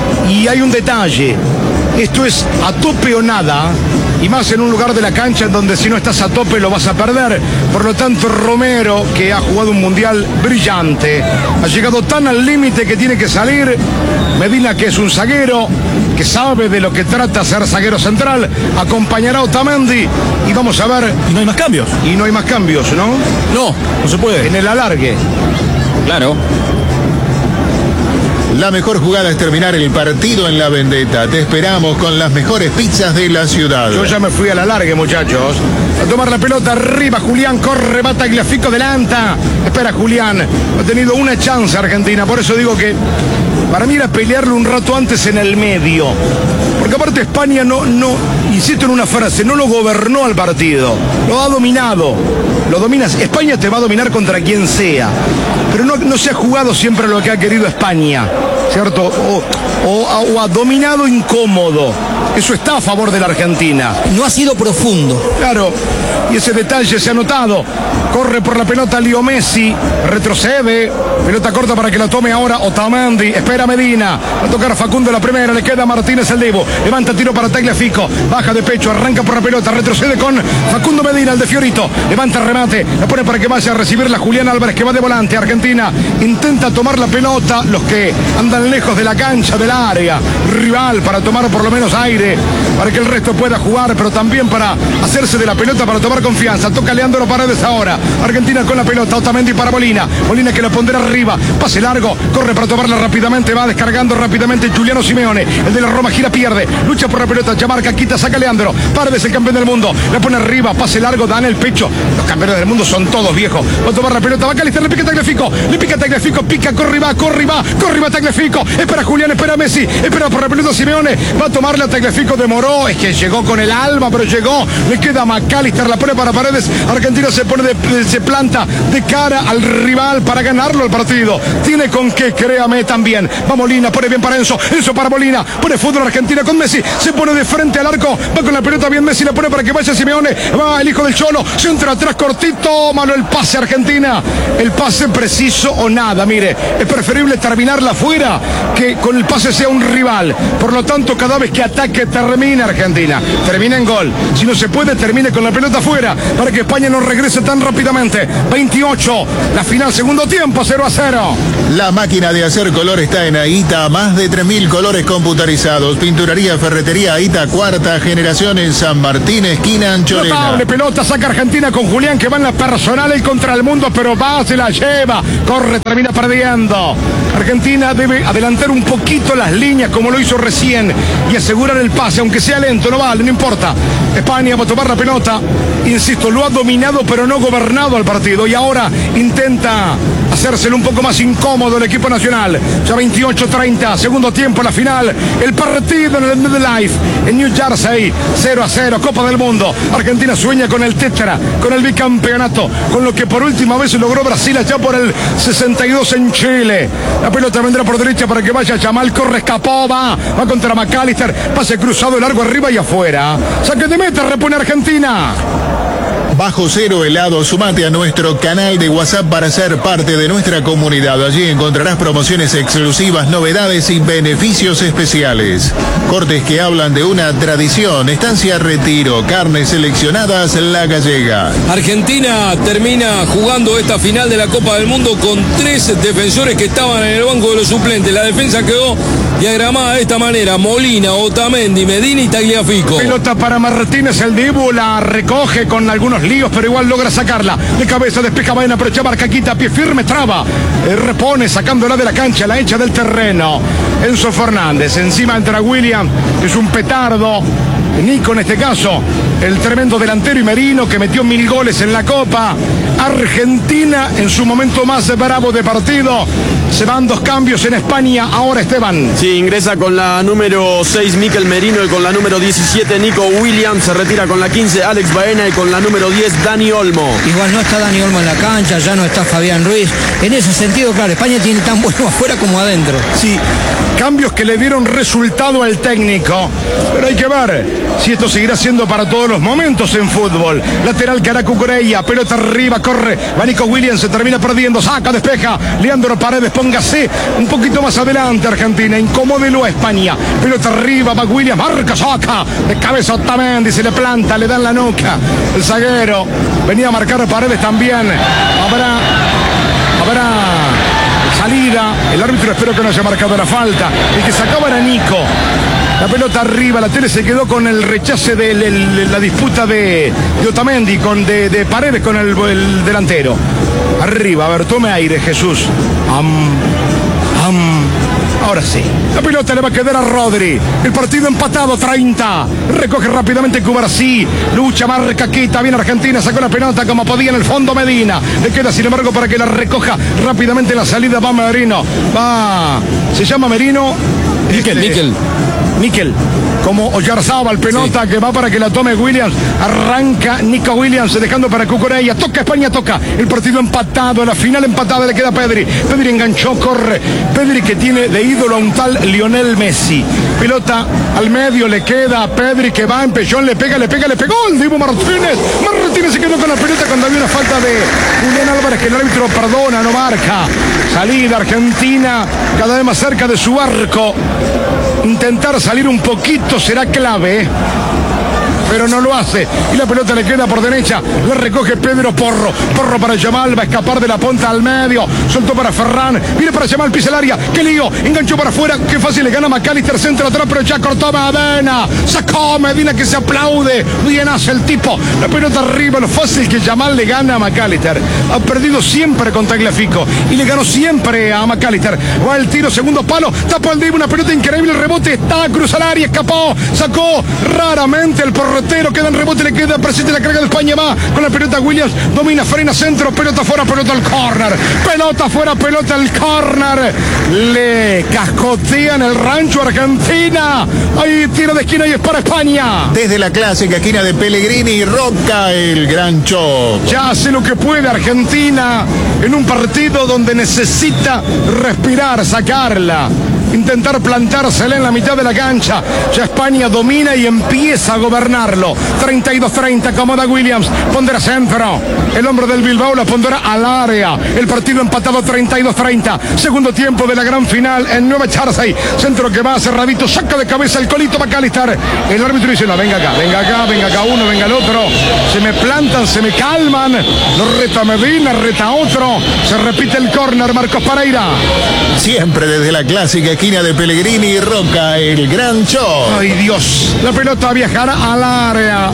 Y hay un detalle, esto es a tope o nada, y más en un lugar de la cancha en donde si no estás a tope lo vas a perder. Por lo tanto, Romero, que ha jugado un mundial brillante, ha llegado tan al límite que tiene que salir. Medina, que es un zaguero, que sabe de lo que trata ser zaguero central, acompañará a Otamendi y vamos a ver. Y no hay más cambios. Y no hay más cambios, ¿no? No, no se puede. En el alargue. Claro. La mejor jugada es terminar el partido en la vendetta. Te esperamos con las mejores pizzas de la ciudad. Yo ya me fui a la largue, muchachos. A tomar la pelota arriba, Julián corre, va Tagliafico, adelanta. Espera, Julián. Ha tenido una chance Argentina, por eso digo que para mí era pelearle un rato antes en el medio. Porque aparte España no, no, insisto en una frase, no lo gobernó al partido. Lo ha dominado. Lo dominas. España te va a dominar contra quien sea. Pero no, no se ha jugado siempre lo que ha querido España, ¿cierto? O, o, o ha dominado incómodo. Eso está a favor de la Argentina. No ha sido profundo. Claro, y ese detalle se ha notado. Corre por la pelota Leo Messi, retrocede, pelota corta para que la tome ahora Otamendi, espera Medina, va a tocar Facundo la primera, le queda Martínez el Devo, levanta tiro para Tagliafico, baja de pecho, arranca por la pelota, retrocede con Facundo Medina, el de Fiorito, levanta el remate, la pone para que vaya a recibirla Julián Álvarez, que va de volante. Argentina intenta tomar la pelota, los que andan lejos de la cancha, del área rival, para tomar por lo menos aire, para que el resto pueda jugar, pero también para hacerse de la pelota, para tomar confianza. Toca Leandro Paredes ahora, Argentina con la pelota, Otamendi para Molina, Molina que la pondrá arriba, pase largo, corre para tomarla rápidamente, va descargando rápidamente Giuliano Simeone, el de la Roma gira, pierde, lucha por la pelota, ya marca, quita, saca Leandro Paredes, el campeón del mundo, la pone arriba, pase largo, da en el pecho, los campeones del mundo son todos viejos, va a tomar la pelota, va a Calister, le pica Tagliafico, le pica Tagliafico, pica, corre y va, corre y va, corre y va Tagliafico. Tagliafico, espera Julián, espera Messi, espera por la pelota Simeone, va a tomarla Tagliafico, demoró, es que llegó con el alma, pero llegó, le queda McAllister, la pone para Paredes, Argentina se pone de, se planta de cara al rival para ganarlo el partido, tiene con qué, créame también, va Molina, pone bien para Enzo, Enzo para Molina, pone fútbol Argentina con Messi, se pone de frente al arco, va con la pelota bien Messi, la pone para que vaya Simeone, va el hijo del Cholo, se entra atrás cortito, malo el pase Argentina, el pase preciso o nada, mire, es preferible terminarla afuera que con el pase sea un rival, por lo tanto cada vez que ataque termina Argentina, termina en gol, si no se puede termine con la pelota afuera, para que España no regrese tan rápidamente, veintiocho, la final segundo tiempo, cero a cero. La máquina de hacer color está en AITA, más de tres mil colores computarizados, pinturería, ferretería AITA, cuarta generación en San Martín, esquina Anchorena. Notable pelota, saca Argentina con Julián que va en la personal, el contra el mundo, pero va, se la lleva, corre, termina perdiendo. Argentina debe adelantar un poquito las líneas como lo hizo recién y asegurar el pase, aunque sea lento, no vale, no importa. España va a tomar la pelota, insisto, lo ha dominado pero no gobernado al partido y ahora intenta hacérselo un poco más incómodo el equipo nacional. Ya veintiocho treinta, segundo tiempo, la final, el partido en el MetLife en New Jersey, cero a cero, Copa del Mundo. Argentina sueña con el tetra, con el bicampeonato, con lo que por última vez logró Brasil allá por el sesenta y dos en Chile. La pelota vendrá por derecha para que vaya Yamal, corre, escapó, va, va contra McAllister, pase cruzado, largo arriba y afuera. Saque de meta, repone Argentina. Bajo Cero Helado, sumate a nuestro canal de WhatsApp para ser parte de nuestra comunidad. Allí encontrarás promociones exclusivas, novedades y beneficios especiales. Cortes que hablan de una tradición, estancia Retiro, carnes seleccionadas La Gallega. Argentina termina jugando esta final de la Copa del Mundo con tres defensores que estaban en el banco de los suplentes. La defensa quedó diagramada de esta manera: Molina, Otamendi, Medina y Tagliafico. Pelota para Martínez, el Dibu la recoge con algunos líos, pero igual logra sacarla. De cabeza despeja Baena, pero echa marca, quita, pie firme, traba. Eh, repone, sacándola de la cancha, la echa del terreno. Enzo Fernández, encima entra William, es un petardo. Nico en este caso, el tremendo delantero y Merino que metió mil goles en la Copa. Argentina en su momento más bravo de partido. Se van dos cambios en España, ahora Esteban. Sí, ingresa con la número seis Mikel Merino y con la número diecisiete Nico Williams. Se retira con la quince Alex Baena y con la número diez Dani Olmo. Igual no está Dani Olmo en la cancha, ya no está Fabián Ruiz. En ese sentido, claro, España tiene tan bueno afuera como adentro. Sí, cambios que le dieron resultado al técnico. Pero hay que ver si esto seguirá siendo para todos los momentos en fútbol. Lateral Caracu Corella, pelota arriba, corre. Va Nico Williams, se termina perdiendo, saca, despeja. Leandro Paredes, póngase un poquito más adelante Argentina, incomódelo a España. Pelota arriba, va Williams, marca, saca. De cabeza Otamendi, se le planta, le dan la nuca. El zaguero venía a marcar Paredes también. Habrá, habrá salida. El árbitro espero que no haya marcado la falta. El que sacaba era Nico. La pelota arriba, la tele se quedó con el rechace de el, el, la disputa de, de Otamendi, con, de, de Paredes con el, el delantero. Arriba, a ver, tome aire, Jesús. Am, am. Ahora sí. La pelota le va a quedar a Rodri. El partido empatado, treinta. Recoge rápidamente Cubarsí. Lucha, marca, quita. Viene Argentina, sacó la pelota como podía en el fondo Medina. Le queda, sin embargo, para que la recoja rápidamente la salida. Va Merino. Va. Se llama Merino. Mikel, este, Mikel. Mikel, como Oyarzábal, pelota sí, que va para que la tome Williams, arranca Nico Williams dejando para Cucurella, toca España, toca, el partido empatado, la final empatada, le queda Pedri, Pedri enganchó, corre, Pedri que tiene de ídolo a un tal Lionel Messi, pelota al medio, le queda a Pedri que va, Empellón, le pega, le pega, le pegó el Dibu Martínez, Martínez se quedó con la pelota cuando había una falta de Julián Álvarez que el árbitro perdona, no marca, salida Argentina cada vez más cerca de su arco. Intentar salir un poquito será clave, pero no lo hace. Y la pelota le queda por derecha. La recoge Pedro Porro. Porro para Yamal. Va a escapar de la punta al medio. Soltó para Ferran. Viene para Yamal. Pisa el área. ¡Qué lío! Enganchó para afuera. ¡Qué fácil! Le gana McAllister. Centro atrás, pero ya cortó Medina. Sacó Medina que se aplaude. Bien hace el tipo. La pelota arriba. Lo fácil que Yamal le gana a McAllister. Ha perdido siempre con Tagliafico. Y le ganó siempre a McAllister. Va el tiro. Segundo palo. Tapó el Dibu. Una pelota increíble. El rebote. Está. Cruza el área. Escapó. Sacó raramente el porro pelotero, queda en rebote, le queda presente la carga de España, va con la pelota Williams, domina, frena, centro, pelota fuera, pelota al córner, pelota fuera, pelota al córner, le cascotean el rancho Argentina, ahí tiro de esquina y es para España. Desde la clásica esquina de Pellegrini y Roca, el gran choc. Ya hace lo que puede Argentina en un partido donde necesita respirar, sacarla, intentar plantársela en la mitad de la cancha. Ya España domina y empieza a gobernarlo. treinta y dos treinta, acomoda Williams, pondera centro. El hombre del Bilbao la pondera al área. El partido empatado treinta y dos treinta. Segundo tiempo de la gran final en Nueva Jersey. Centro que va cerradito, saca de cabeza el colito McAllister. El árbitro dice, no, venga acá, venga acá, venga acá uno, venga el otro. Se me plantan, se me calman. Lo reta Medina, reta otro. Se repite el córner, Marcos Pereira. Siempre desde la clásica esquina de Pellegrini y Roca, el gran choc. Ay Dios, la pelota viajará al área.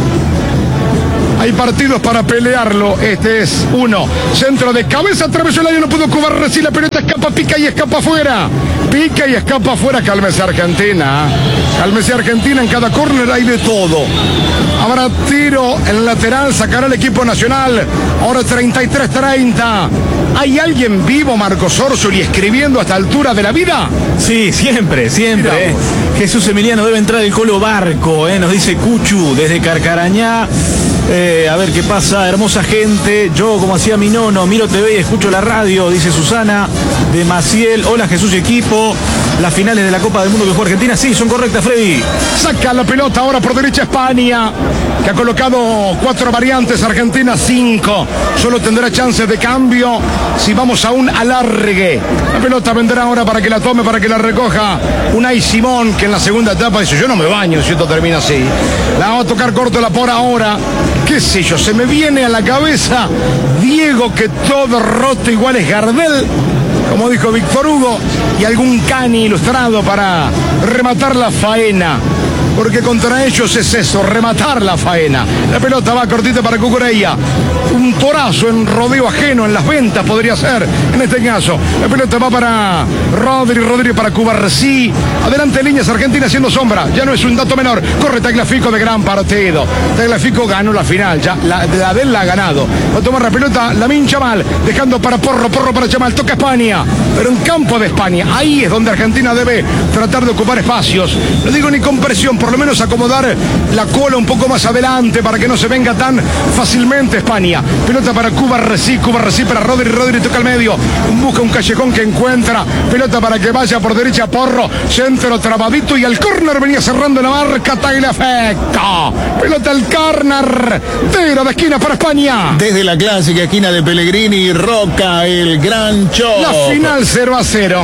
Hay partidos para pelearlo. Este es uno. Centro de cabeza, atravesó el área, no pudo cubrir. Si la pelota escapa, pica y escapa afuera. Pica y escapa afuera. Cálmese Argentina. Cálmese Argentina. En cada córner hay de todo. Habrá tiro en lateral. Sacará el equipo nacional. Ahora treinta y tres treinta. ¿Hay alguien vivo, Marcos Orsoli, escribiendo a esta altura de la vida? Sí, siempre, siempre. Eh. Jesús Emiliano, debe entrar el Colo Barco, eh, nos dice Cuchu desde Carcarañá. Eh, a ver qué pasa, hermosa gente. Yo, como hacía mi nono, miro T V y escucho la radio, dice Susana de Maciel. Hola Jesús y equipo. Las finales de la Copa del Mundo que juega Argentina, sí, son correctas, Freddy. Saca la pelota ahora por derecha España, que ha colocado cuatro variantes, Argentina cinco. Solo tendrá chances de cambio si vamos a un alargue. La pelota vendrá ahora para que la tome, para que la recoja Unai Simón, que en la segunda etapa dice, yo no me baño si esto termina así. La va a tocar corto la por ahora. Qué sé yo, se me viene a la cabeza Diego, que todo roto igual es Gardel, como dijo Víctor Hugo, y algún cani ilustrado para rematar la faena. Porque contra ellos es eso, rematar la faena. La pelota va cortita para Cucurella. Un torazo en rodeo ajeno, en las ventas podría ser, en este caso. La pelota va para Rodri, Rodri para Cubarsí. Adelante líneas, Argentina haciendo sombra. Ya no es un dato menor. Corre Tagliafico de gran partido. Tagliafico ganó la final, ya la, la de él la ha ganado. Va a tomar la pelota Lamine Yamal, dejando para Porro, Porro para Yamal. Toca España, pero en campo de España. Ahí es donde Argentina debe tratar de ocupar espacios. No digo ni con presión, por lo menos acomodar la cola un poco más adelante para que no se venga tan fácilmente España. Pelota para Cubarsí, Cubarsí para Rodri, Rodri toca al medio, busca un callejón que encuentra, pelota para que vaya por derecha Porro, centro trabadito y al córner venía cerrando la marca Tagliafico. Pelota al córner, tiro de esquina para España. Desde la clásica esquina de Pellegrini y Roca, el gran choc. La final cero a cero.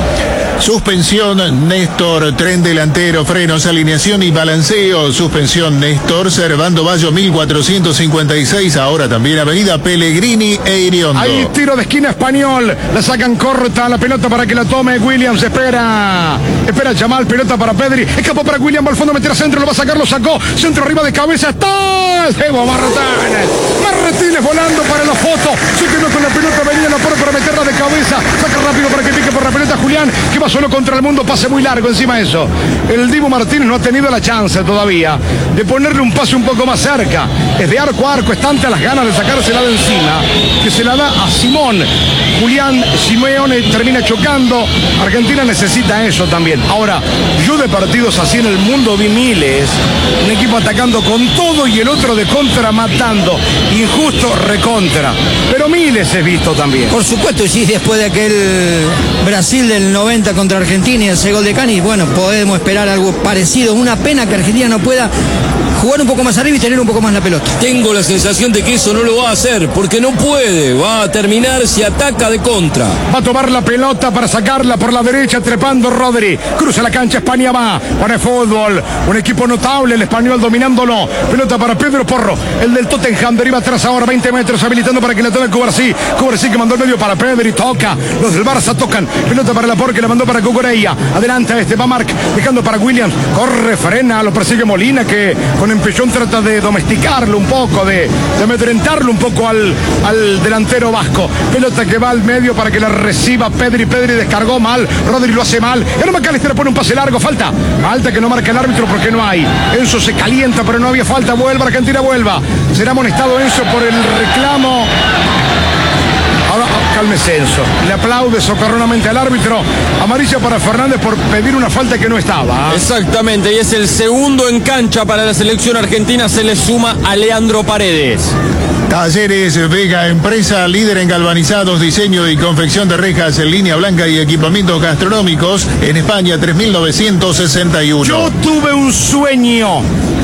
Suspensión Néstor, tren delantero, frenos, alineación y balanceo. Suspensión Néstor, Servando Bayo mil cuatrocientos cincuenta y seis. Ahora también avenida Pellegrini e Iriondo. Ahí tiro de esquina Español. La sacan corta, la pelota para que la tome Williams. Espera. Espera Yamal, pelota para Pedri. Escapó para Williams, al fondo meter a centro, lo va a sacar, lo sacó. Centro arriba de cabeza. Está Evo Martínez. Martínez volando para la foto. Se quedó con la pelota, venía la por para meterla de cabeza. Saca rápido para que pique por la pelota Julián, que va solo contra el mundo, pase muy largo encima de eso. El Dibu Martínez no ha tenido la chance todavía de ponerle un pase un poco más cerca. Es de arco a arco, es tanta las ganas de sacársela de encima que se la da a Simón. Julián Simeone termina chocando. Argentina necesita eso también. Ahora, yo de partidos así en el mundo vi miles. Un equipo atacando con todo y el otro de contra matando. Injusto, recontra. Pero miles he visto también. Por supuesto, sí, después de aquel Brasil del noventa contra Argentina y ese gol de Cani, bueno, podemos esperar algo parecido. Una pena que Argentina no pueda jugar un poco más arriba y tener un poco más la pelota. Tengo la sensación de que eso no lo va a hacer, porque no puede. Va a terminar si ataca de contra. Va a tomar la pelota para sacarla por la derecha, trepando Rodri. Cruza la cancha, España va. Pone fútbol. Un equipo notable, el español dominándolo. Pelota para Pedro Porro, el del Tottenham. Deriva atrás ahora, veinte metros, habilitando para que le tome Cubarsí. Cubarsí que mandó el medio para Pedro y toca. Los del Barça tocan. Pelota para Laporte, que la mandó para Cucurella. Adelanta este, va Marc, dejando para Williams. Corre, frena, lo persigue Molina, que con empellón trata de domesticarlo un poco, de, de amedrentarlo un poco al, al delantero vasco. Pelota que va al medio para que la reciba Pedri. Pedri descargó mal, Rodri lo hace mal. Y ahora McAllister pone un pase largo, falta. Falta que no marca el árbitro porque no hay. Enzo se calienta, pero no había falta. Vuelva, Argentina vuelva. Será amonestado Enzo por el reclamo. Ahora, cálmese Enzo. Le aplaude socarronamente al árbitro. Amarilla para Fernández por pedir una falta que no estaba. Exactamente, y es el segundo en cancha para la selección argentina. Se le suma a Leandro Paredes. Talleres Vega, empresa líder en galvanizados, diseño y confección de rejas en línea blanca y equipamientos gastronómicos en España, tres mil novecientos sesenta y uno. Yo tuve un sueño.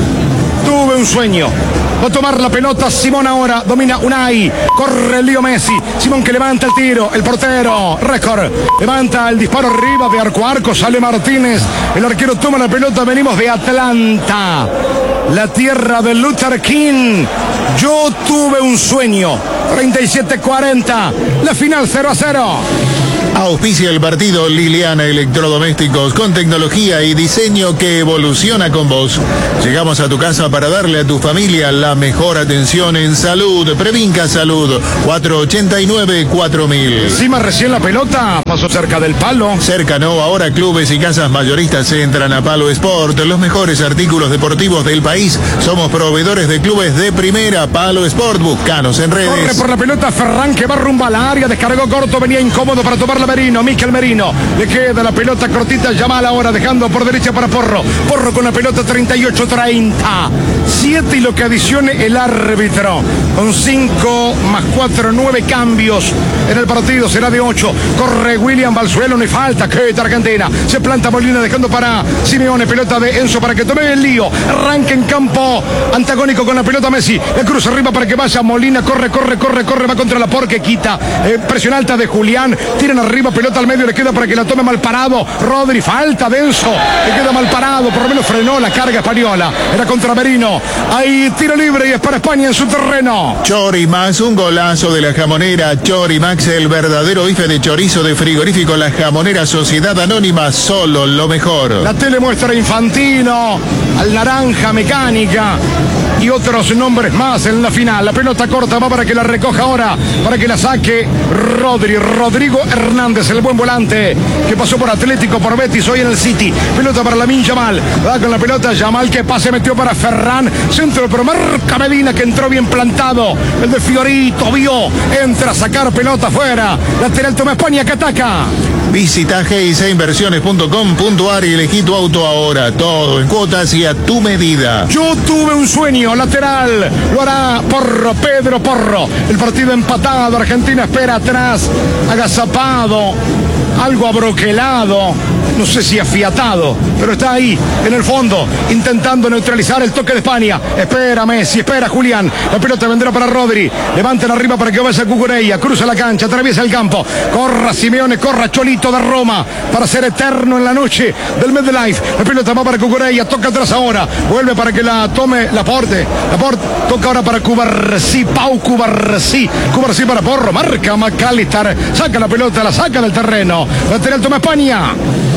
Tuve un sueño. Va a tomar la pelota Simón ahora. Domina Unai. Corre Leo Messi. Simón que levanta el tiro. El portero. Récord. Levanta el disparo arriba de arco a arco. Sale Martínez. El arquero toma la pelota. Venimos de Atlanta, la tierra de Luther King. Yo tuve un sueño. treinta y siete cuarenta. La final cero a cero. Auspicia el partido Liliana Electrodomésticos, con tecnología y diseño que evoluciona con vos. Llegamos a tu casa para darle a tu familia la mejor atención en salud. Previnca Salud, cuatro ochenta y nueve cuatro mil. Encima recién la pelota pasó cerca del palo. Cerca no, ahora clubes y casas mayoristas entran a Palo Sport. Los mejores artículos deportivos del país. Somos proveedores de clubes de primera. Palo Sport, buscanos en redes. Corre por la pelota Ferran, que va rumbo al área. Descargó corto, venía incómodo para tomar Merino, Mikel Merino, le queda la pelota cortita, Yamal ahora dejando por derecha para Porro, Porro con la pelota treinta y ocho treinta, siete y lo que adicione el árbitro, con cinco más cuatro, nueve cambios en el partido, será de ocho, corre William Balsuelo, no hay falta, que Argentina, se planta Molina dejando para Simeone, pelota de Enzo para que tome el lío, arranca en campo antagónico con la pelota Messi, la cruz arriba para que vaya Molina, corre, corre, corre, corre, va contra la Porque, quita, eh, presión alta de Julián, tiran arriba. Arriba, pelota al medio, le queda para que la tome mal parado. Rodri, falta denso, le queda mal parado, por lo menos frenó la carga española. Era contra Merino. Hay tiro libre y es para España en su terreno. Chorimax, un golazo de la jamonera Chorimax, el verdadero bife de chorizo de frigorífico La Jamonera Sociedad Anónima, solo lo mejor. La tele muestra Infantino, al Naranja Mecánica y otros nombres más en la final. La pelota corta va para que la recoja ahora, para que la saque Rodri, Rodrigo Hernández, el buen volante que pasó por Atlético, por Betis, hoy en el City. Pelota para Lamine Yamal, va con la pelota Yamal, que pase metió para Ferran, centro pero marca Medina, que entró bien plantado, el de Fiorito vio, entra a sacar pelota afuera, lateral toma España, que ataca. Visita g i c inversiones punto com punto a r y elegí tu auto ahora, todo en cuotas y a tu medida. Yo tuve un sueño, lateral, lo hará Porro, Pedro Porro, el partido empatado, Argentina espera atrás, agazapado, algo abroquelado, no sé si afiatado, pero está ahí, en el fondo, intentando neutralizar el toque de España. Espera Messi, espera Julián, la pelota vendrá para Rodri, levanten arriba para que vaya Cucurella, cruza la cancha, atraviesa el campo, corra Simeone, corra Cholito de Roma, para ser eterno en la noche del MetLife. La pelota va para Cucurella, toca atrás ahora, vuelve para que la tome Laporte, Laporte toca ahora para Cubarsí, Pau Cubarsí, Cubarsí para Porro, marca McAllister, saca la pelota, la saca del terreno, lateral toma España.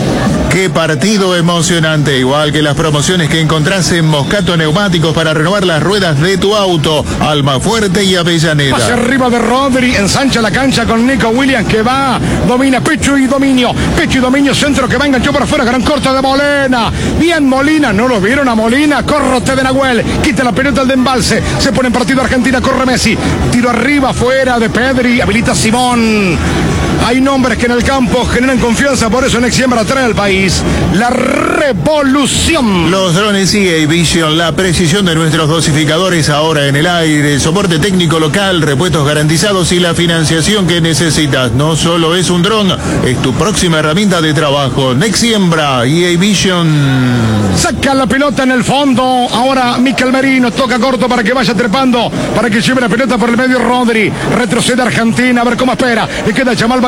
Qué partido emocionante, igual que las promociones que encontrás en Moscato Neumáticos para renovar las ruedas de tu auto, Almafuerte y Avellaneda. Pase arriba de Rodri, ensancha la cancha con Nico Williams, que va, domina pecho y dominio, pecho y dominio, centro que va, enganchó por afuera, gran corte de Molina, bien Molina, no lo vieron a Molina, corrote de Nahuel, quita la pelota al de Embalse, se pone en partido Argentina, corre Messi, tiro arriba, fuera de Pedri, habilita Simón. Hay nombres que en el campo generan confianza, por eso Next siembra trae al país la revolución. Los drones C A Vision, la precisión de nuestros dosificadores ahora en el aire, soporte técnico local, repuestos garantizados y la financiación que necesitas. No solo es un dron, es tu próxima herramienta de trabajo. Next siembra, E A Vision. Saca la pelota en el fondo, ahora Mikel Merino, toca corto para que vaya trepando, para que lleve la pelota por el medio Rodri, retrocede Argentina, a ver cómo espera, le queda Yamal, va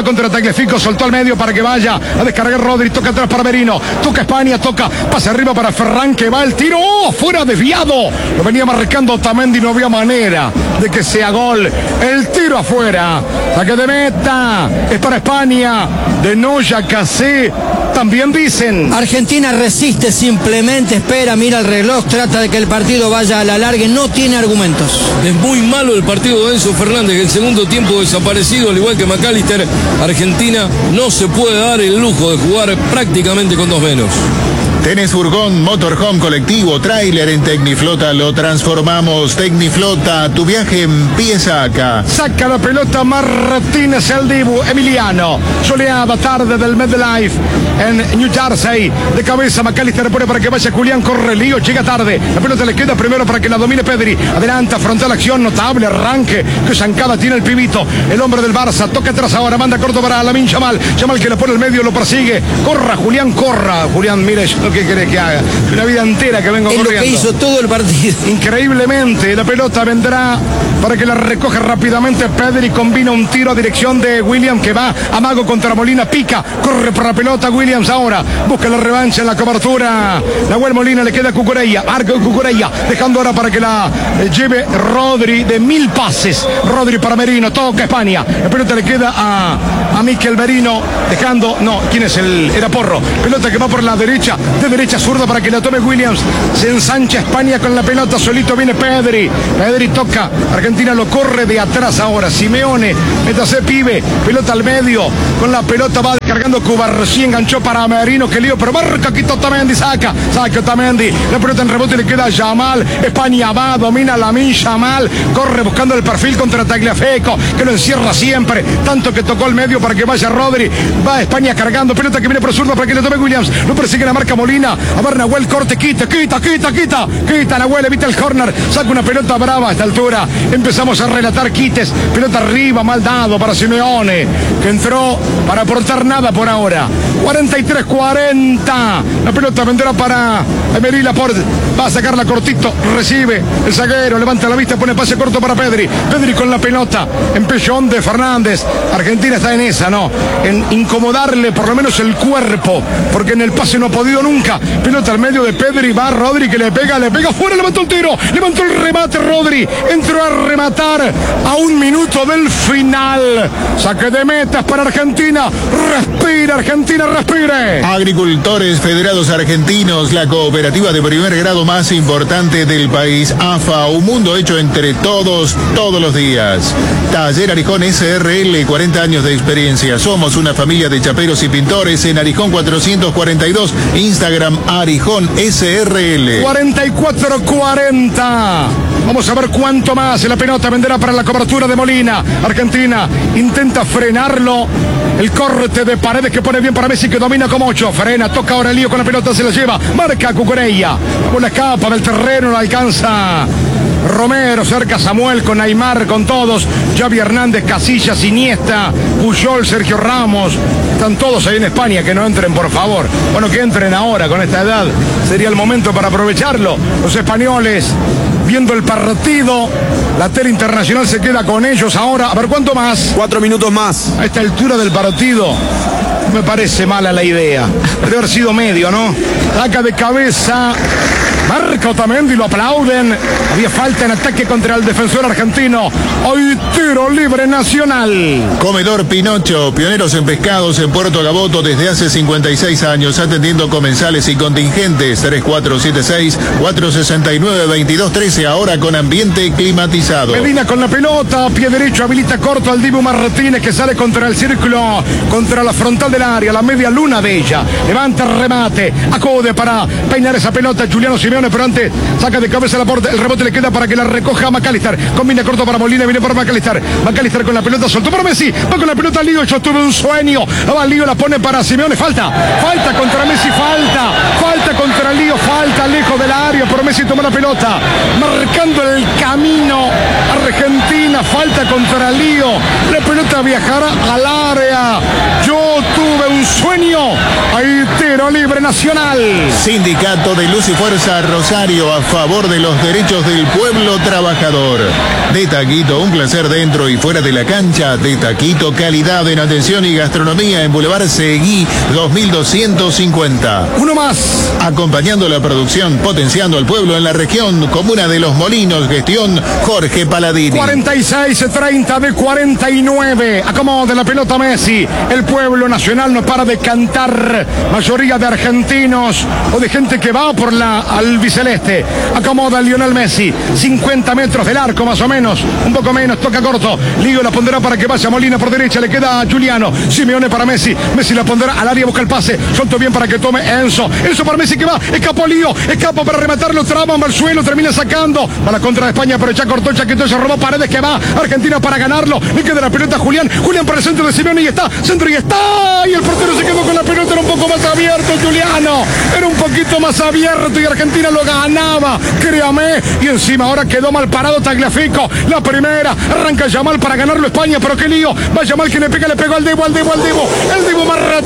contra Tagliafico, soltó al medio para que vaya a descargar Rodri, toca atrás para Merino, toca España, toca, pase arriba para Ferran, que va el tiro, ¡oh! Fuera desviado, lo venía marcando Otamendi, no había manera de que sea gol, el tiro afuera, saque de meta, es para España, de Noya Casé, también dicen. Argentina resiste, simplemente espera, mira el reloj, trata de que el partido vaya a la larga, no tiene argumentos. Es muy malo el partido de Enzo Fernández, el segundo tiempo desaparecido, al igual que McAllister. Argentina no se puede dar el lujo de jugar prácticamente con dos menos. Tenés furgón, motorhome, colectivo, tráiler en Tecniflota, lo transformamos. Tecniflota, tu viaje empieza acá. Saca la pelota Martínez, el Dibu, Emiliano. Soleada tarde del MetLife en New Jersey. De cabeza McAllister pone para que vaya Julián, corre Lío, llega tarde. La pelota le queda primero para que la domine Pedri. Adelanta, frontal acción, notable arranque. Que zancada tiene el pibito, el hombre del Barça. Toca atrás ahora, manda corto para Lamine Yamal. Yamal que le pone el medio, lo persigue. Corra Julián, corra. Julián, mire, ¿qué querés que haga? Una vida entera que vengo es corriendo. Lo que hizo todo el partido. Increíblemente, la pelota vendrá para que la recoja rápidamente Pedri, combina un tiro a dirección de Williams que va a mago contra Molina, pica, corre por la pelota Williams ahora, busca la revancha en la cobertura. Nahuel Molina le queda a Cucurella, arco de Cucurella, dejando ahora para que la eh, lleve Rodri de mil pases. Rodri para Merino, toca España. La pelota le queda a, a Mikel Merino, dejando, no, ¿quién es el? Era Porro. Pelota que va por la derecha, de derecha zurda para que la tome Williams. Se ensancha España con la pelota, solito viene Pedri. Pedri toca, Argentina lo corre de atrás ahora. Simeone, métase pibe, pelota al medio, con la pelota va descargando Cubarsí, enganchó para Merino, que lío, pero marca, quitó Otamendi, saca, saca Otamendi, la pelota en rebote le queda a Yamal, España va, domina Lamine Yamal, corre buscando el perfil contra Tagliafico, que lo encierra siempre, tanto que tocó el medio para que vaya Rodri, va España cargando, pelota que viene por zurda para que le tome Williams, lo persigue la marca Molina, a ver Nahuel, corte, quita, quita, quita, quita, quita Nahuel, evita el corner, saca una pelota brava a esta altura, empezamos a relatar quites, pelota arriba, mal dado para Simeone, que entró para aportar nada por ahora, cuarenta y tres cuarenta, la pelota vendrá para Emery Laporte, va a sacarla cortito, recibe el zaguero, levanta la vista, pone pase corto para Pedri, Pedri con la pelota, empellón de Fernández, Argentina está en esa, ¿no? En incomodarle por lo menos el cuerpo, porque en el pase no ha podido nunca, pelota al medio de Pedri, va Rodri que le pega, le pega fuera, levantó el tiro, levantó el remate Rodri, entró a rematar a un minuto del final, saque de metas para Argentina, respira Argentina, respire. Agricultores Federados Argentinos, la cooperativa de primer grado más importante del país, A F A, un mundo hecho entre todos, todos los días. Taller Arijón S R L, cuarenta años de experiencia. Somos una familia de chaperos y pintores en Arijón cuatrocientos cuarenta y dos, Instagram Arijón S R L. cuarenta y cuatro cuarenta. Vamos a ver cuánto más. La pelota vendrá para la cobertura de Molina. Argentina intenta frenarlo. El corte de Paredes que pone bien para Messi, que domina como ocho. Frena, toca ahora el lío con la pelota, se la lleva. Marca Cucurella. Con la escapa del terreno, la alcanza Romero, cerca Samuel con Neymar, con todos. Xavi Hernández, Casillas, Iniesta, Puyol, Sergio Ramos. Están todos ahí en España, que no entren por favor. Bueno, que entren ahora con esta edad. Sería el momento para aprovecharlo. Los españoles viendo el partido. La tele internacional se queda con ellos ahora. A ver, ¿cuánto más? Cuatro minutos más. A esta altura del partido me parece mala la idea. Debe haber sido medio, ¿no? Saca de cabeza. Marca Otamendi, lo aplauden. Había falta en ataque contra el defensor argentino. Hoy tiro libre nacional. Comedor Pinocho, pioneros en pescados en Puerto Gaboto desde hace cincuenta y seis años, atendiendo comensales y contingentes. Tres cuatro siete seis, cuatro seis nueve, veintidós trece, ahora con ambiente climatizado. Medina con la pelota, pie derecho, habilita corto al Dibu Martínez, que sale contra el círculo, contra la frontal del área, la media luna de ella. Levanta el remate, acude para peinar esa pelota Juliano Simeone, pero antes saca de cabeza la porta, el rebote le queda para que la recoja McAllister, combina corto para Molina, viene por McAllister, McAllister con la pelota, soltó para Messi, va con la pelota Lío, yo tuve un sueño, va Lío, la pone para Simeone, falta, falta contra Messi, falta, falta contra Lío, falta lejos del área, pero Messi toma la pelota, marcando el camino, Argentina, falta contra Lío, la pelota viajará al área, yo tuve un sueño, ahí tiro tiro libre nacional. Sindicato de Luz y Fuerza Rosario, a favor de los derechos del pueblo trabajador. De Taquito, un placer dentro y fuera de la cancha. De Taquito, calidad en atención y gastronomía en Boulevard Seguí dos mil doscientos cincuenta. Uno más. Acompañando la producción, potenciando al pueblo en la región, Comuna de Los Molinos, gestión Jorge Paladini. cuarenta y seis treinta de cuarenta y nueve. Acomoda la pelota Messi. El pueblo nacional no para de cantar. Mayoría de argentinos o de gente que va por la albiceleste. Acomoda Lionel Messi. cincuenta metros del arco más o menos. Un poco menos. Toca corto. Lío la pondrá para que vaya Molina por derecha. Le queda a Giuliano. Simeone para Messi. Messi la pondrá al área. Busca el pase. Soltó bien para que tome Enzo. Enzo para Messi que va. Escapó Lío. Escapa para rematarlo. Traba al suelo. Termina sacando. Va la contra de España. Pero ya cortó. Ya que se robó Paredes que va. Argentina para ganarlo. Le queda la pelota a Julián. Julián para el centro de Simeone y está. Centro y está. Y el portero se quedó con la pelota. Era un poco más abierto Giuliano. Era un poquito más abierto y Argentina lo ganaba. Créame. Y encima ahora quedó mal parado Tagliafico. La primera. Arranca Yamal para ganarlo España. Pero qué lío. Va Yamal que le pega. Le pegó al Divo. Al Divo. Al Divo. El Divo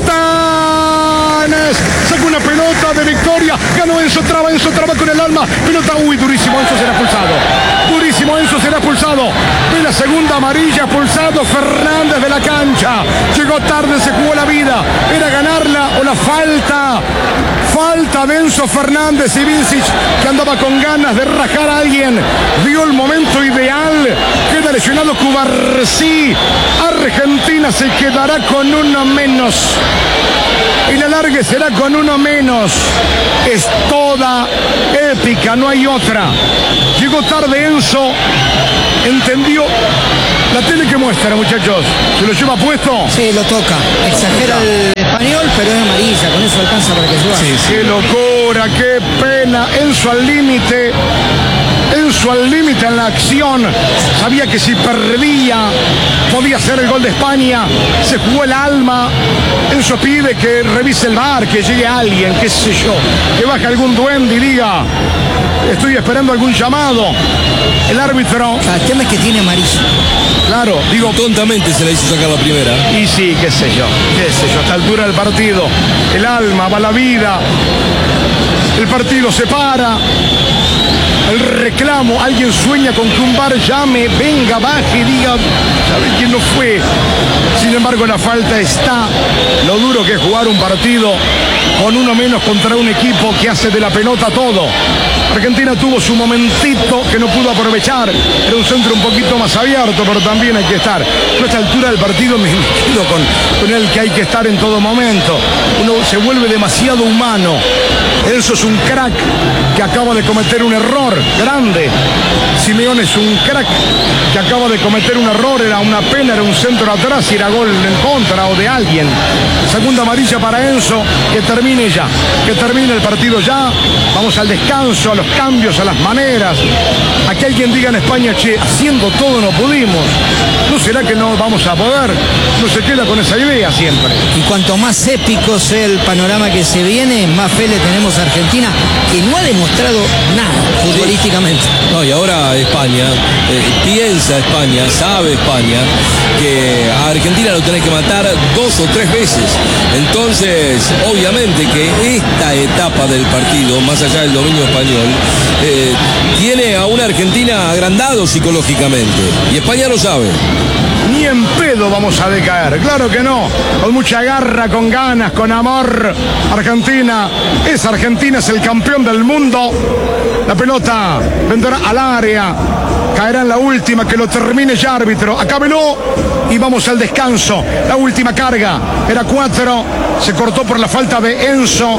Marratanes. Sacó una pelota de victoria. Ganó Enzo Traba. Enzo Traba con el alma. Pelota. Uy, durísimo. Enzo será expulsado. Durísimo. Enzo será expulsado. De la segunda amarilla. Expulsado Fernández de la cancha. Llegó tarde. Se jugó la vida. Era ganarla o la falta. Falta de Enzo Fernández y Vincic, que andaba con ganas de rajar a alguien. Vio el momento ideal. Queda lesionado Cubarsí. Argentina se quedará con uno menos. Y la largue será con uno menos. Es toda épica, no hay otra. Llegó tarde Enzo. Entendió. La tele que muestra, muchachos. ¿Se lo lleva puesto? Sí, lo toca. Exagera el español, pero es amarilla. Con eso alcanza para que suba. Sí, sí. Qué locura, qué pena. Enzo al límite. Enzo al límite en la acción. Sabía que si perdía podía ser el gol de España. Se jugó el alma. Enzo pide que revise el V A R, que llegue alguien, qué sé yo, que baje algún duende y diga: estoy esperando algún llamado. El árbitro. El tema es que tiene amarillo. Claro, digo. Tontamente se la hizo sacar la primera. Y sí, qué sé yo, qué sé yo, a esta altura del partido. El alma, va la vida. El partido se para. El reclamo, alguien sueña con que un V A R llame, venga, baje y diga: ¿sabe quién no fue? Sin embargo, la falta está. Lo duro que es jugar un partido con uno menos contra un equipo que hace de la pelota todo. Argentina tuvo su momentito que no pudo aprovechar. Era un centro un poquito más abierto, pero también hay que estar. Yo a esta altura del partido me quedo con, con el que hay que estar en todo momento. Uno se vuelve demasiado humano. Enzo es un crack que acaba de cometer un error grande. Simeone es un crack que acaba de cometer un error. Era una pena, era un centro atrás y era gol en contra o de alguien. Segunda amarilla para Enzo. Que termine ya, que termine el partido ya. Vamos al descanso, a los cambios, a las maneras. Aquí alguien diga en España: che, haciendo todo no pudimos. ¿No será que no vamos a poder? No se queda con esa idea siempre. Y cuanto más épico sea el panorama que se viene, más fe le tenemos a Argentina, que no ha demostrado nada futbolísticamente. No, y ahora España, eh, piensa España, sabe España, que a Argentina lo tenés que matar dos o tres veces. Entonces, obviamente que esta etapa del partido, más allá del dominio español, eh, tiene a una Argentina agrandado psicológicamente. Y España lo sabe. Ni en pedo vamos a decaer, claro que no. Con mucha garra, con ganas, con amor. Argentina es Argentina, es el campeón del mundo. La pelota vendrá al área. Caerá en la última, que lo termine ya, árbitro. Acábelo y vamos al descanso. La última carga era cuatro. Se cortó por la falta de Enzo.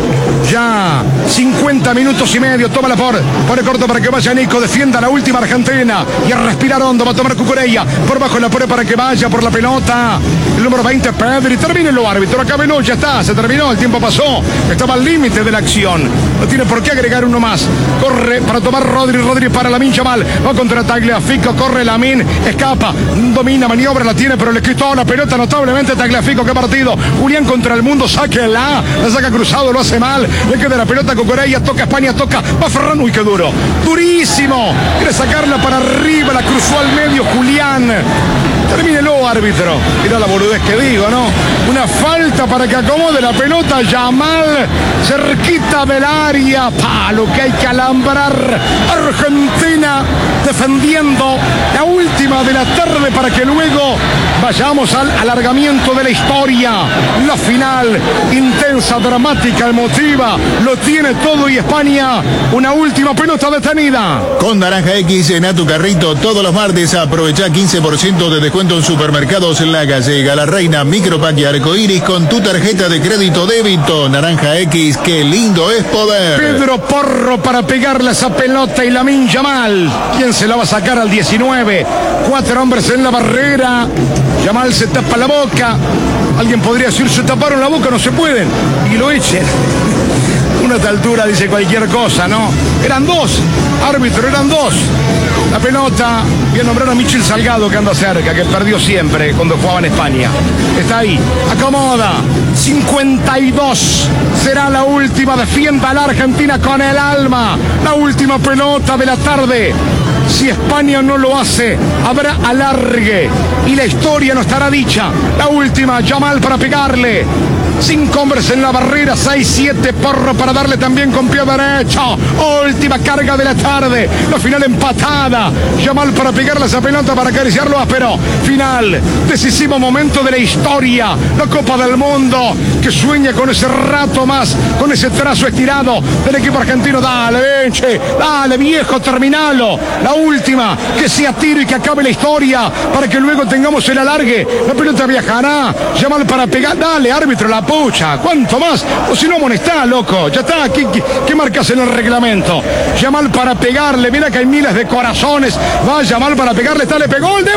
Ya cincuenta minutos y medio. Tómala por, por el corto para que vaya Nico. Defienda la última Argentina. Y a respirar hondo. Va a tomar Cucurella. Por bajo la pone para que vaya por la pelota. El número veinte, Pedri. Termínelo, árbitro. Acábelo, ya está. Se terminó. El tiempo pasó. Estaba al límite de la acción. No tiene por qué agregar uno más. Corre para tomar Rodri. Rodri para Lamine Yamal. Va contra Tagliafico. Corre Lamine. Escapa. Domina, maniobra. La tiene, pero le quitó la pelota notablemente Tagliafico. Qué partido. Julián contra el mundo. Sáquela. La saca cruzado. Lo hace mal. Le queda la pelota con Corella. Toca España. Toca. Va Ferran. Uy, qué duro. Durísimo. Quiere sacarla para arriba. La cruzó al medio Julián. Termínelo, árbitro. Mirá la boludez que digo, ¿no? Una falta para que acomode la pelota. Yamal, cerquita del área. Palo que hay que alambrar. Argentina defendiendo la última de la tarde para que luego vayamos al alargamiento de la historia. La final, intensa, dramática, emotiva. Lo tiene todo y España. Una última pelota detenida. Con Naranja X en a tu carrito todos los martes aprovecha quince por ciento de descuento en supermercados La Gallega, La Reina, Micropack y Arcoiris con tu tarjeta de crédito débito. Naranja X, qué lindo es poder. Pedro Porro para pegarle esa pelota y Lamine Yamal. ¿Quién se la va a sacar al diecinueve? Cuatro hombres en la barrera. Yamal se tapa la boca. Alguien podría decir, se taparon la boca, no se pueden. Y lo echen. Una tal altura dice cualquier cosa, ¿no? Eran dos, árbitro, eran dos. La pelota, bien nombrar a Michel Salgado que anda cerca, que perdió siempre cuando jugaba en España. Está ahí, acomoda, cincuenta y dos. Será la última, defienda a la Argentina con el alma. La última pelota de la tarde. Si España no lo hace, habrá alargue y la historia no estará dicha. La última, Yamal para pegarle. Cinco hombres en la barrera, seis, siete, Porro para darle también con pie derecho. Última carga de la tarde, la final empatada. Yamal para pegarle esa pelota, para acariciarlo áspero. Final, decisivo momento de la historia. La Copa del Mundo, que sueña con ese rato más, con ese trazo estirado del equipo argentino. Dale, Benche, dale, viejo, terminalo. La última, que sea tiro y que acabe la historia, para que luego tengamos el alargue. La pelota viajará. Yamal para pegar, dale, árbitro, la pucha, ¿cuánto más? O si no, amonestá, loco, ya está, ¿qué, qué, qué marcas en el reglamento? Yamal para pegarle, mira que hay miles de corazones, va Yamal para pegarle, está, le pegó el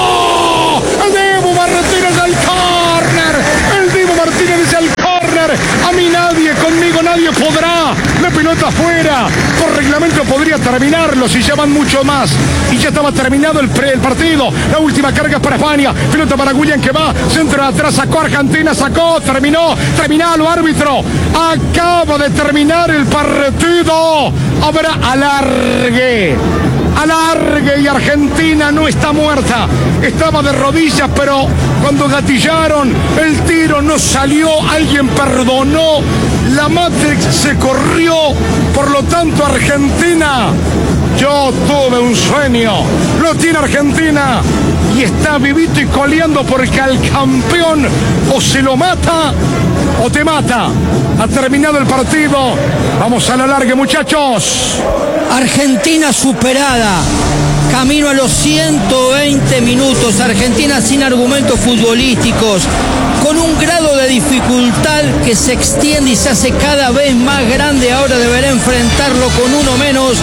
Dibu, el Dibu Martínez al córner, el Dibu Martínez dice al córner, a mí nadie, conmigo nadie podrá, la pelota afuera, por reglamento podría terminarlo si llaman mucho más, y ya estaba terminado el, pre, el partido, la última carga es para España, pelota para William que va, centro de atrás, sacó Argentina, sacó, terminó. Terminalo, árbitro. Acaba de terminar el partido. Habrá alargue. Alargue y Argentina no está muerta. Estaba de rodillas, pero cuando gatillaron, el tiro no salió. Alguien perdonó. La Matrix se corrió. Por lo tanto, Argentina. Yo tuve un sueño. Lo tiene Argentina. Y está vivito y coleando porque al campeón o se lo mata o te mata. Ha terminado el partido. Vamos a la larga, muchachos. Argentina superada. Camino a los ciento veinte minutos. Argentina sin argumentos futbolísticos. Con un grado de dificultad que se extiende y se hace cada vez más grande. Ahora deberá enfrentarlo con uno menos.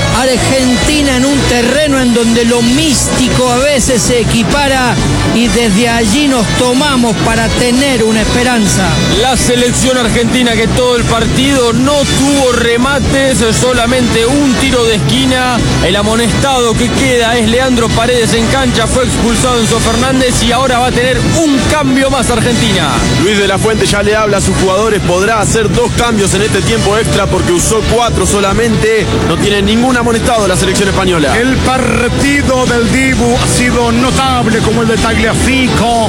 Argentina en un terreno en donde lo místico a veces se equipara y desde allí nos tomamos para tener una esperanza. La selección argentina que todo el partido no tuvo remates, solamente un tiro de esquina. El amonestado que queda es Leandro Paredes en cancha, fue expulsado Enzo Fernández y ahora va a tener un cambio más Argentina. Luis de la Fuente ya le habla a sus jugadores, podrá hacer dos cambios en este tiempo extra porque usó cuatro solamente, no tiene ningún amonestado la selección española. El partido del Dibu ha sido notable como el de Tagliafico.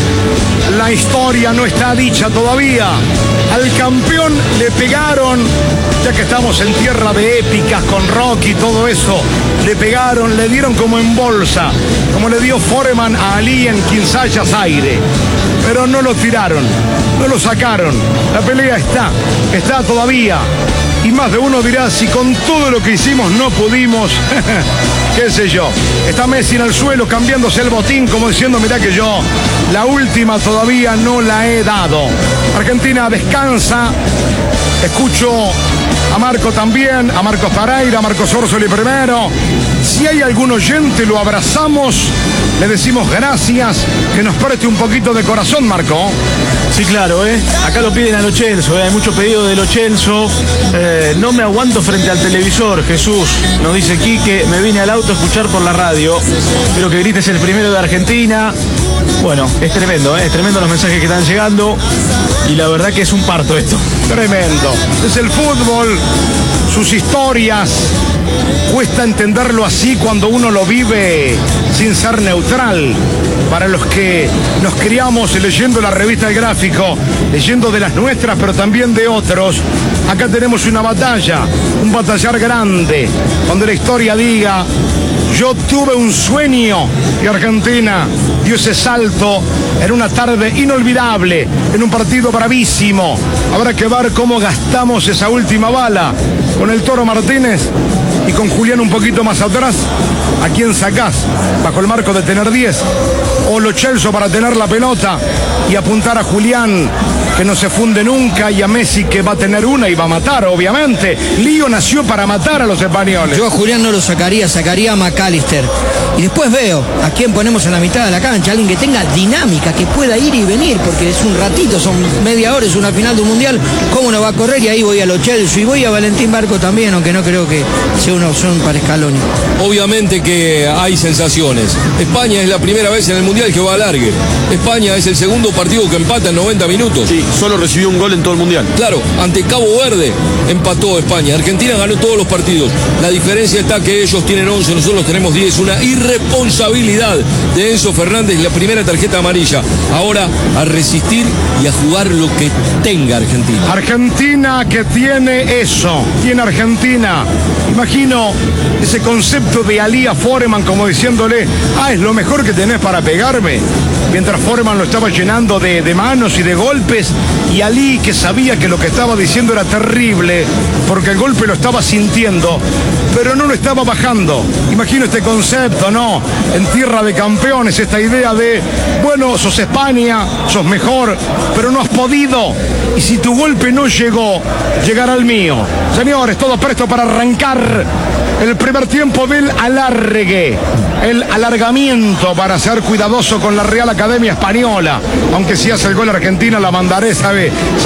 La historia no está dicha todavía. Al campeón le pegaron, ya que estamos en tierra de épicas con Rocky y todo eso, le pegaron, le dieron como en bolsa, como le dio Foreman a Ali en Quinsaya Zaire. Pero no lo tiraron, no lo sacaron. La pelea está, está todavía. Y más de uno dirá, si con todo lo que hicimos no pudimos, qué sé yo. Está Messi en el suelo cambiándose el botín como diciendo, mirá que yo la última todavía no la he dado. Argentina descansa. Escucho a Marco también, a Marcos Pereira, a Marcos Orsoli primero. Si hay algún oyente, lo abrazamos, le decimos gracias, que nos preste un poquito de corazón, Marco. Sí, claro, ¿eh? Acá lo piden a Lo Celso, ¿eh? Hay mucho pedido de Lo Celso. Eh, no me aguanto frente al televisor, Jesús, nos dice Quique, me vine al auto a escuchar por la radio. Quiero que grites el primero de Argentina. Bueno, es tremendo, ¿eh? Es tremendo los mensajes que están llegando y la verdad que es un parto esto. Tremendo. Es el fútbol, sus historias. Cuesta entenderlo así cuando uno lo vive sin ser neutral. Para los que nos criamos leyendo la revista El Gráfico, leyendo de las nuestras, pero también de otros, acá tenemos una batalla, un batallar grande, donde la historia diga: yo tuve un sueño y Argentina dio ese salto en una tarde inolvidable, en un partido bravísimo. Habrá que ver cómo gastamos esa última bala con el Toro Martínez y con Julián un poquito más atrás. ¿A quién sacás? Bajo el marco de tener diez. O Lo Celso para tener la pelota y apuntar a Julián, que no se funde nunca, y a Messi, que va a tener una y va a matar, obviamente. Lío nació para matar a los españoles. Yo a Julián no lo sacaría, sacaría a McAllister. Y después veo a quién ponemos en la mitad de la cancha, alguien que tenga dinámica, que pueda ir y venir, porque es un ratito, son media hora, es una final de un mundial, ¿cómo no va a correr? Y ahí voy a Lo Celso y voy a Valentín Barco también, aunque no creo que sea una opción para Scaloni. Obviamente que hay sensaciones. España es la primera vez en el mundial que va a alargue. España es el segundo partido que empata en noventa minutos. Sí, solo recibió un gol en todo el mundial. Claro, ante Cabo Verde empató España. Argentina ganó todos los partidos. La diferencia está que ellos tienen once, nosotros tenemos diez. Una irresponsabilidad de Enzo Fernández, la primera tarjeta amarilla. Ahora a resistir y a jugar lo que tenga Argentina. Argentina que tiene eso, tiene Argentina. Imagino ese concepto de Ali a Foreman como diciéndole: ah, es lo mejor que tenés para pegarme. Mientras Foreman lo estaba llenando de, de manos y de golpes, y Ali, que sabía que lo que estaba diciendo era terrible, porque el golpe lo estaba sintiendo, pero no lo estaba bajando. Imagino este concepto, ¿no? En tierra de campeones, esta idea de: bueno, sos España, sos mejor, pero no has podido. Y si tu golpe no llegó, llegará el mío. Señores, todo presto para arrancar el primer tiempo del alargue, el alargamiento, para ser cuidadoso con la Real Academia Española. Aunque si hace el gol Argentina, la mandaré, ¿sabe?